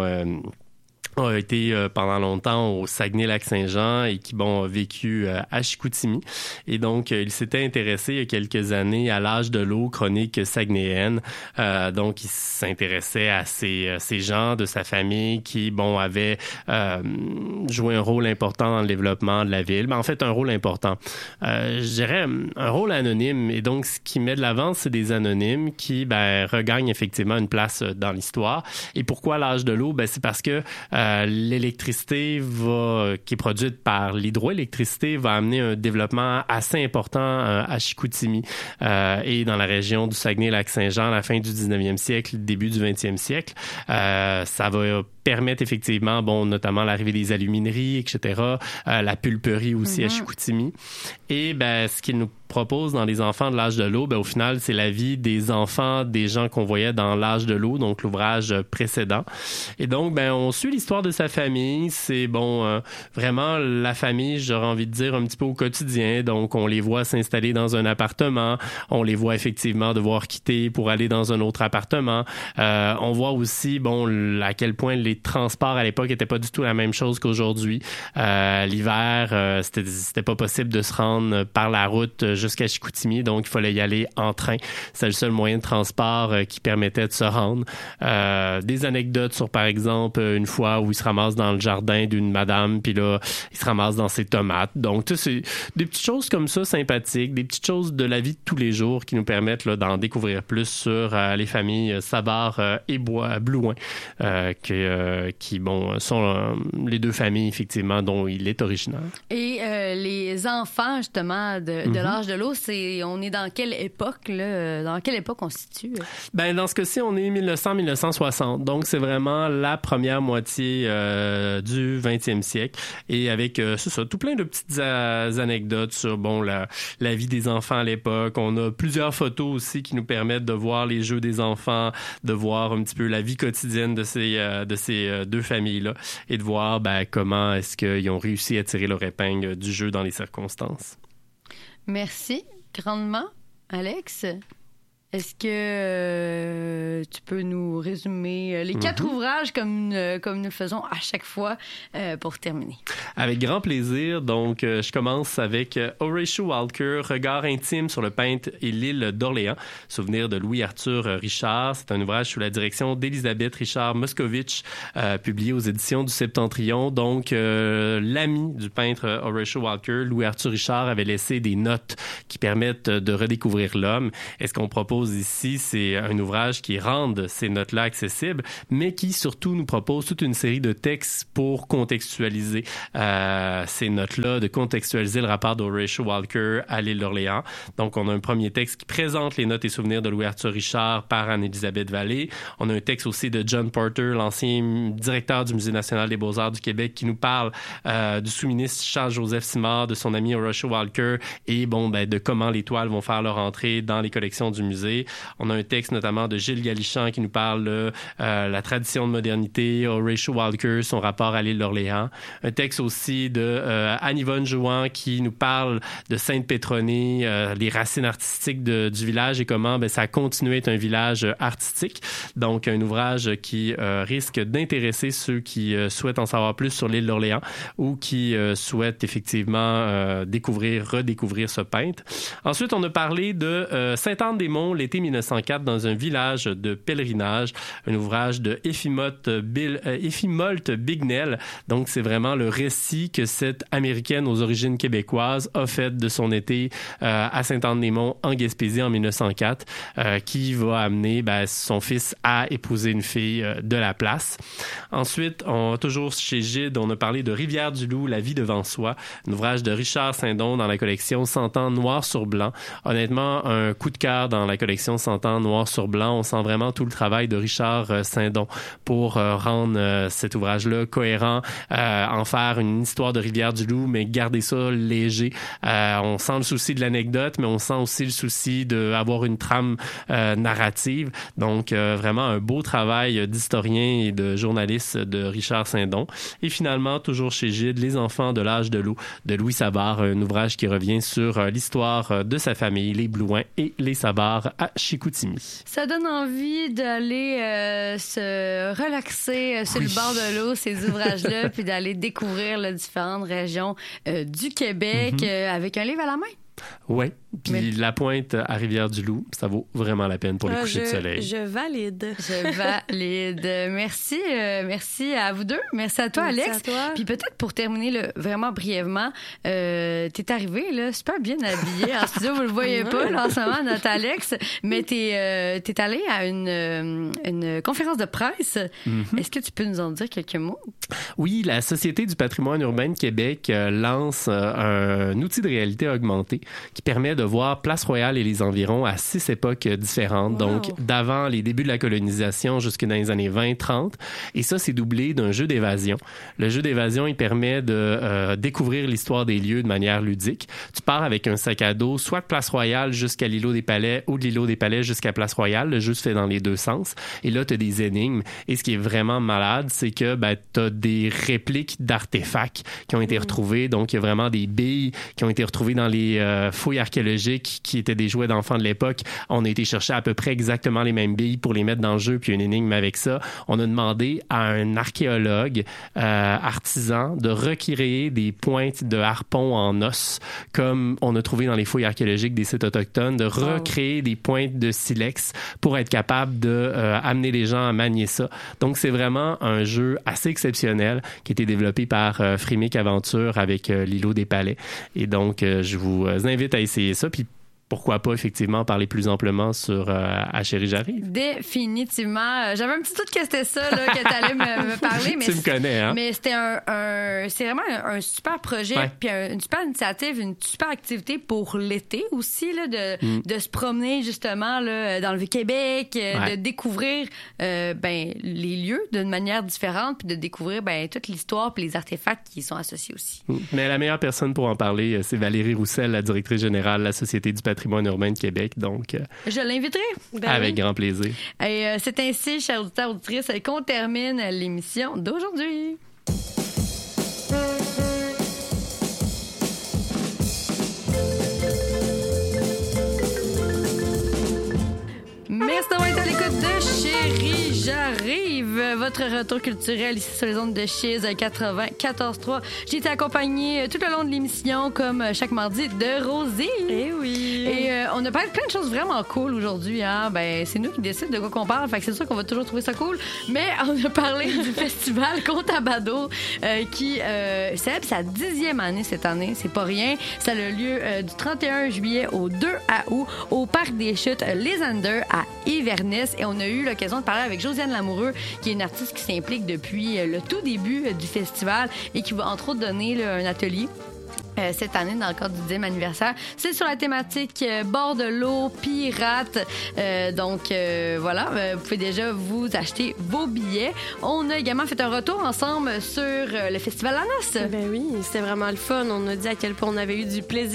a été pendant longtemps au Saguenay-Lac-Saint-Jean et qui, a vécu à Chicoutimi. Et donc, il s'était intéressé il y a quelques années à l'âge de l'eau, chronique saguenéenne. Donc, il s'intéressait à ces gens de sa famille qui, avaient joué un rôle important dans le développement de la ville. Mais en fait, un rôle important. Je dirais un rôle anonyme. Et donc, ce qui met de l'avant, c'est des anonymes qui, regagnent effectivement une place dans l'histoire. Et pourquoi l'âge de l'eau? C'est parce que l'électricité qui est produite par l'hydroélectricité va amener un développement assez important à Chicoutimi et dans la région du Saguenay-Lac-Saint-Jean à la fin du 19e siècle, début du 20e siècle. Ça va permettre effectivement, notamment l'arrivée des alumineries, etc., la pulperie aussi à Chicoutimi. Et ce qu'il nous propose dans Les enfants de l'âge de l'eau, au final, c'est la vie des enfants, des gens qu'on voyait dans l'âge de l'eau, donc l'ouvrage précédent. Et donc, on suit l'histoire de sa famille. C'est, vraiment la famille, j'aurais envie de dire, un petit peu au quotidien. Donc, on les voit s'installer dans un appartement. On les voit effectivement devoir quitter pour aller dans un autre appartement. On voit aussi, à quel point les transports à l'époque n'étaient pas du tout la même chose qu'aujourd'hui. L'hiver, c'était pas possible de se rendre par la route jusqu'à Chicoutimi, donc il fallait y aller en train. C'est le seul moyen de transport qui permettait de se rendre. Des anecdotes sur, par exemple, une fois où il se ramasse dans le jardin d'une madame, puis là, il se ramasse dans ses tomates. Donc, tu sais, c'est des petites choses comme ça sympathiques, des petites choses de la vie de tous les jours qui nous permettent là, d'en découvrir plus sur les familles Savard et Blouin, qui sont les deux familles, effectivement, dont il est originaire. Et les enfants, justement, de l'âge de l'eau, on est dans quelle époque, là? Dans quelle époque on se situe? Ben, dans ce cas-ci, on est 1900-1960. Donc, c'est vraiment la première moitié du 20e siècle. Et avec, c'est ça, tout plein de petites anecdotes sur, la vie des enfants à l'époque. On a plusieurs photos aussi qui nous permettent de voir les jeux des enfants, de voir un petit peu la vie quotidienne de ces deux familles-là et de voir comment est-ce qu'ils ont réussi à tirer leur épingle du jeu dans les circonstances. Merci grandement, Alex. Est-ce que tu peux nous résumer les 4 ouvrages comme nous le faisons à chaque fois pour terminer? Avec grand plaisir. Donc, je commence avec Horatio Walker, Regard intime sur le peintre et l'île d'Orléans, souvenir de Louis-Arthur Richard. C'est un ouvrage sous la direction d'Élisabeth Richard-Moscovitch, publié aux éditions du Septentrion. Donc, l'ami du peintre Horatio Walker, Louis-Arthur Richard, avait laissé des notes qui permettent de redécouvrir l'homme. Est-ce qu'on propose ici, c'est un ouvrage qui rend ces notes-là accessibles, mais qui surtout nous propose toute une série de textes pour contextualiser ces notes-là, de contextualiser le rapport d'Horatio Walker à l'île d'Orléans. Donc, on a un premier texte qui présente les notes et souvenirs de Louis-Arthur Richard par Anne-Élisabeth Vallée. On a un texte aussi de John Porter, l'ancien directeur du Musée national des beaux-arts du Québec, qui nous parle du sous-ministre Charles-Joseph Simard, de son ami Horatio Walker et de comment les toiles vont faire leur entrée dans les collections du musée. On a un texte notamment de Gilles Galichan qui nous parle de la tradition de modernité, Horatio Walker, son rapport à l'île d'Orléans. Un texte aussi de Anne-Yvonne Jouan qui nous parle de Sainte-Pétronée, les racines artistiques du village et comment ça a continué à être un village artistique. Donc, un ouvrage qui risque d'intéresser ceux qui souhaitent en savoir plus sur l'île d'Orléans ou qui souhaitent effectivement redécouvrir ce peintre. Ensuite, on a parlé de Sainte-Anne-des-Monts, l'été 1904, dans un village de pèlerinage, un ouvrage de Effimolte Bignell. Donc, c'est vraiment le récit que cette Américaine aux origines québécoises a fait de son été à Sainte-Anne-des-Monts, en Gaspésie, en 1904, qui va amener son fils à épouser une fille de la place. Ensuite, toujours chez Gide, on a parlé de Rivière-du-Loup, La vie devant soi, un ouvrage de Richard Saindon dans la collection 100 ans noir sur blanc. Honnêtement, un coup de cœur dans la collection 100 ans noir sur blanc. On sent vraiment tout le travail de Richard Saindon pour rendre cet ouvrage-là cohérent, en faire une histoire de Rivière-du-Loup, mais garder ça léger. On sent le souci de l'anecdote, mais on sent aussi le souci d'avoir une trame narrative. Donc, vraiment un beau travail d'historien et de journaliste de Richard Saindon. Et finalement, toujours chez Gide, Les enfants de l'âge de l'eau de Louis Savard, un ouvrage qui revient sur l'histoire de sa famille, les Blouins et les Savard à Chicoutimi. Ça donne envie d'aller se relaxer sur le bord de l'eau, ces ouvrages-là, puis d'aller découvrir les différentes régions du Québec avec un livre à la main. Oui. Puis La Pointe à Rivière-du-Loup, ça vaut vraiment la peine pour les couchers de soleil. Je valide. Merci. Merci à vous deux. Merci à toi, Merci Alex. à toi. Puis peut-être pour terminer vraiment brièvement, t'es arrivé là, super bien habillé en studio. Vous le voyez pas là, en ce moment, notre Alex, mais t'es allé à une conférence de presse. Est-ce que tu peux nous en dire quelques mots? Oui, la Société du patrimoine urbain de Québec lance un outil de réalité augmentée qui permet de voir Place Royale et les environs à 6 époques différentes, donc d'avant les débuts de la colonisation jusque dans les années 20-30. Et ça, c'est doublé d'un jeu d'évasion. Le jeu d'évasion, il permet de découvrir l'histoire des lieux de manière ludique. Tu pars avec un sac à dos, soit de Place Royale jusqu'à l'îlot des Palais ou de l'îlot des Palais jusqu'à Place Royale. Le jeu se fait dans les deux sens. Et là, tu as des énigmes. Et ce qui est vraiment malade, c'est que tu as des répliques d'artefacts qui ont été retrouvés. Donc, il y a vraiment des billes qui ont été retrouvées dans les fouilles archéologiques archéologiques qui étaient des jouets d'enfants de l'époque. On a été chercher à peu près exactement les mêmes billes pour les mettre dans le jeu, puis une énigme avec ça. On a demandé à un archéologue artisan de recréer des pointes de harpon en os, comme on a trouvé dans les fouilles archéologiques des sites autochtones, de recréer des pointes de silex pour être capable de amener les gens à manier ça. Donc, c'est vraiment un jeu assez exceptionnel qui a été développé par Frimic Aventure avec l'îlot des palais. Et donc, je vous invite à essayer ça. Puis, pourquoi pas, effectivement, parler plus amplement sur À Chérie, j'arrive. Définitivement. J'avais un petit doute que c'était ça, là, que t'allais me parler. Mais tu me connais, hein? Mais c'était c'est vraiment un super projet, puis une super initiative, une super activité pour l'été aussi, là, de se promener, justement, là, dans le Vieux-Québec, de découvrir, les lieux d'une manière différente, puis de découvrir, toute l'histoire puis les artefacts qui y sont associés aussi. Mais la meilleure personne pour en parler, c'est Valérie Roussel, la directrice générale de la Société du patrimoine urbain de Québec. Donc, je l'inviterai. Avec grand plaisir. Et c'est ainsi, chers auditeurs, auditrices, qu'on termine l'émission d'aujourd'hui. Merci d'avoir été à l'écoute de Chérie, j'arrive. Votre retour culturel ici sur les ondes de Chiz 94.3. J'ai été accompagnée tout le long de l'émission, comme chaque mardi, de Rosie. Eh oui. Et on a parlé de plein de choses vraiment cool aujourd'hui. Hein? C'est nous qui décidons de quoi qu'on parle. Fait que c'est sûr qu'on va toujours trouver ça cool. Mais on a parlé du festival Contabado qui célèbre sa 10e année cette année. C'est pas rien. Ça a lieu du 31 juillet au 2 août au Parc des Chutes Les Anders à Inverness. Et on a eu l'occasion de parler avec Josiane Lamoureux, qui est une artiste qui s'implique depuis le tout début du festival et qui va entre autres donner un atelier cette année dans le cadre du 10e anniversaire. C'est sur la thématique bord de l'eau, pirate. Donc, voilà, vous pouvez déjà vous acheter vos billets. On a également fait un retour ensemble sur le festival La Noce. Ben oui, c'était vraiment le fun. On a dit à quel point on avait eu du plaisir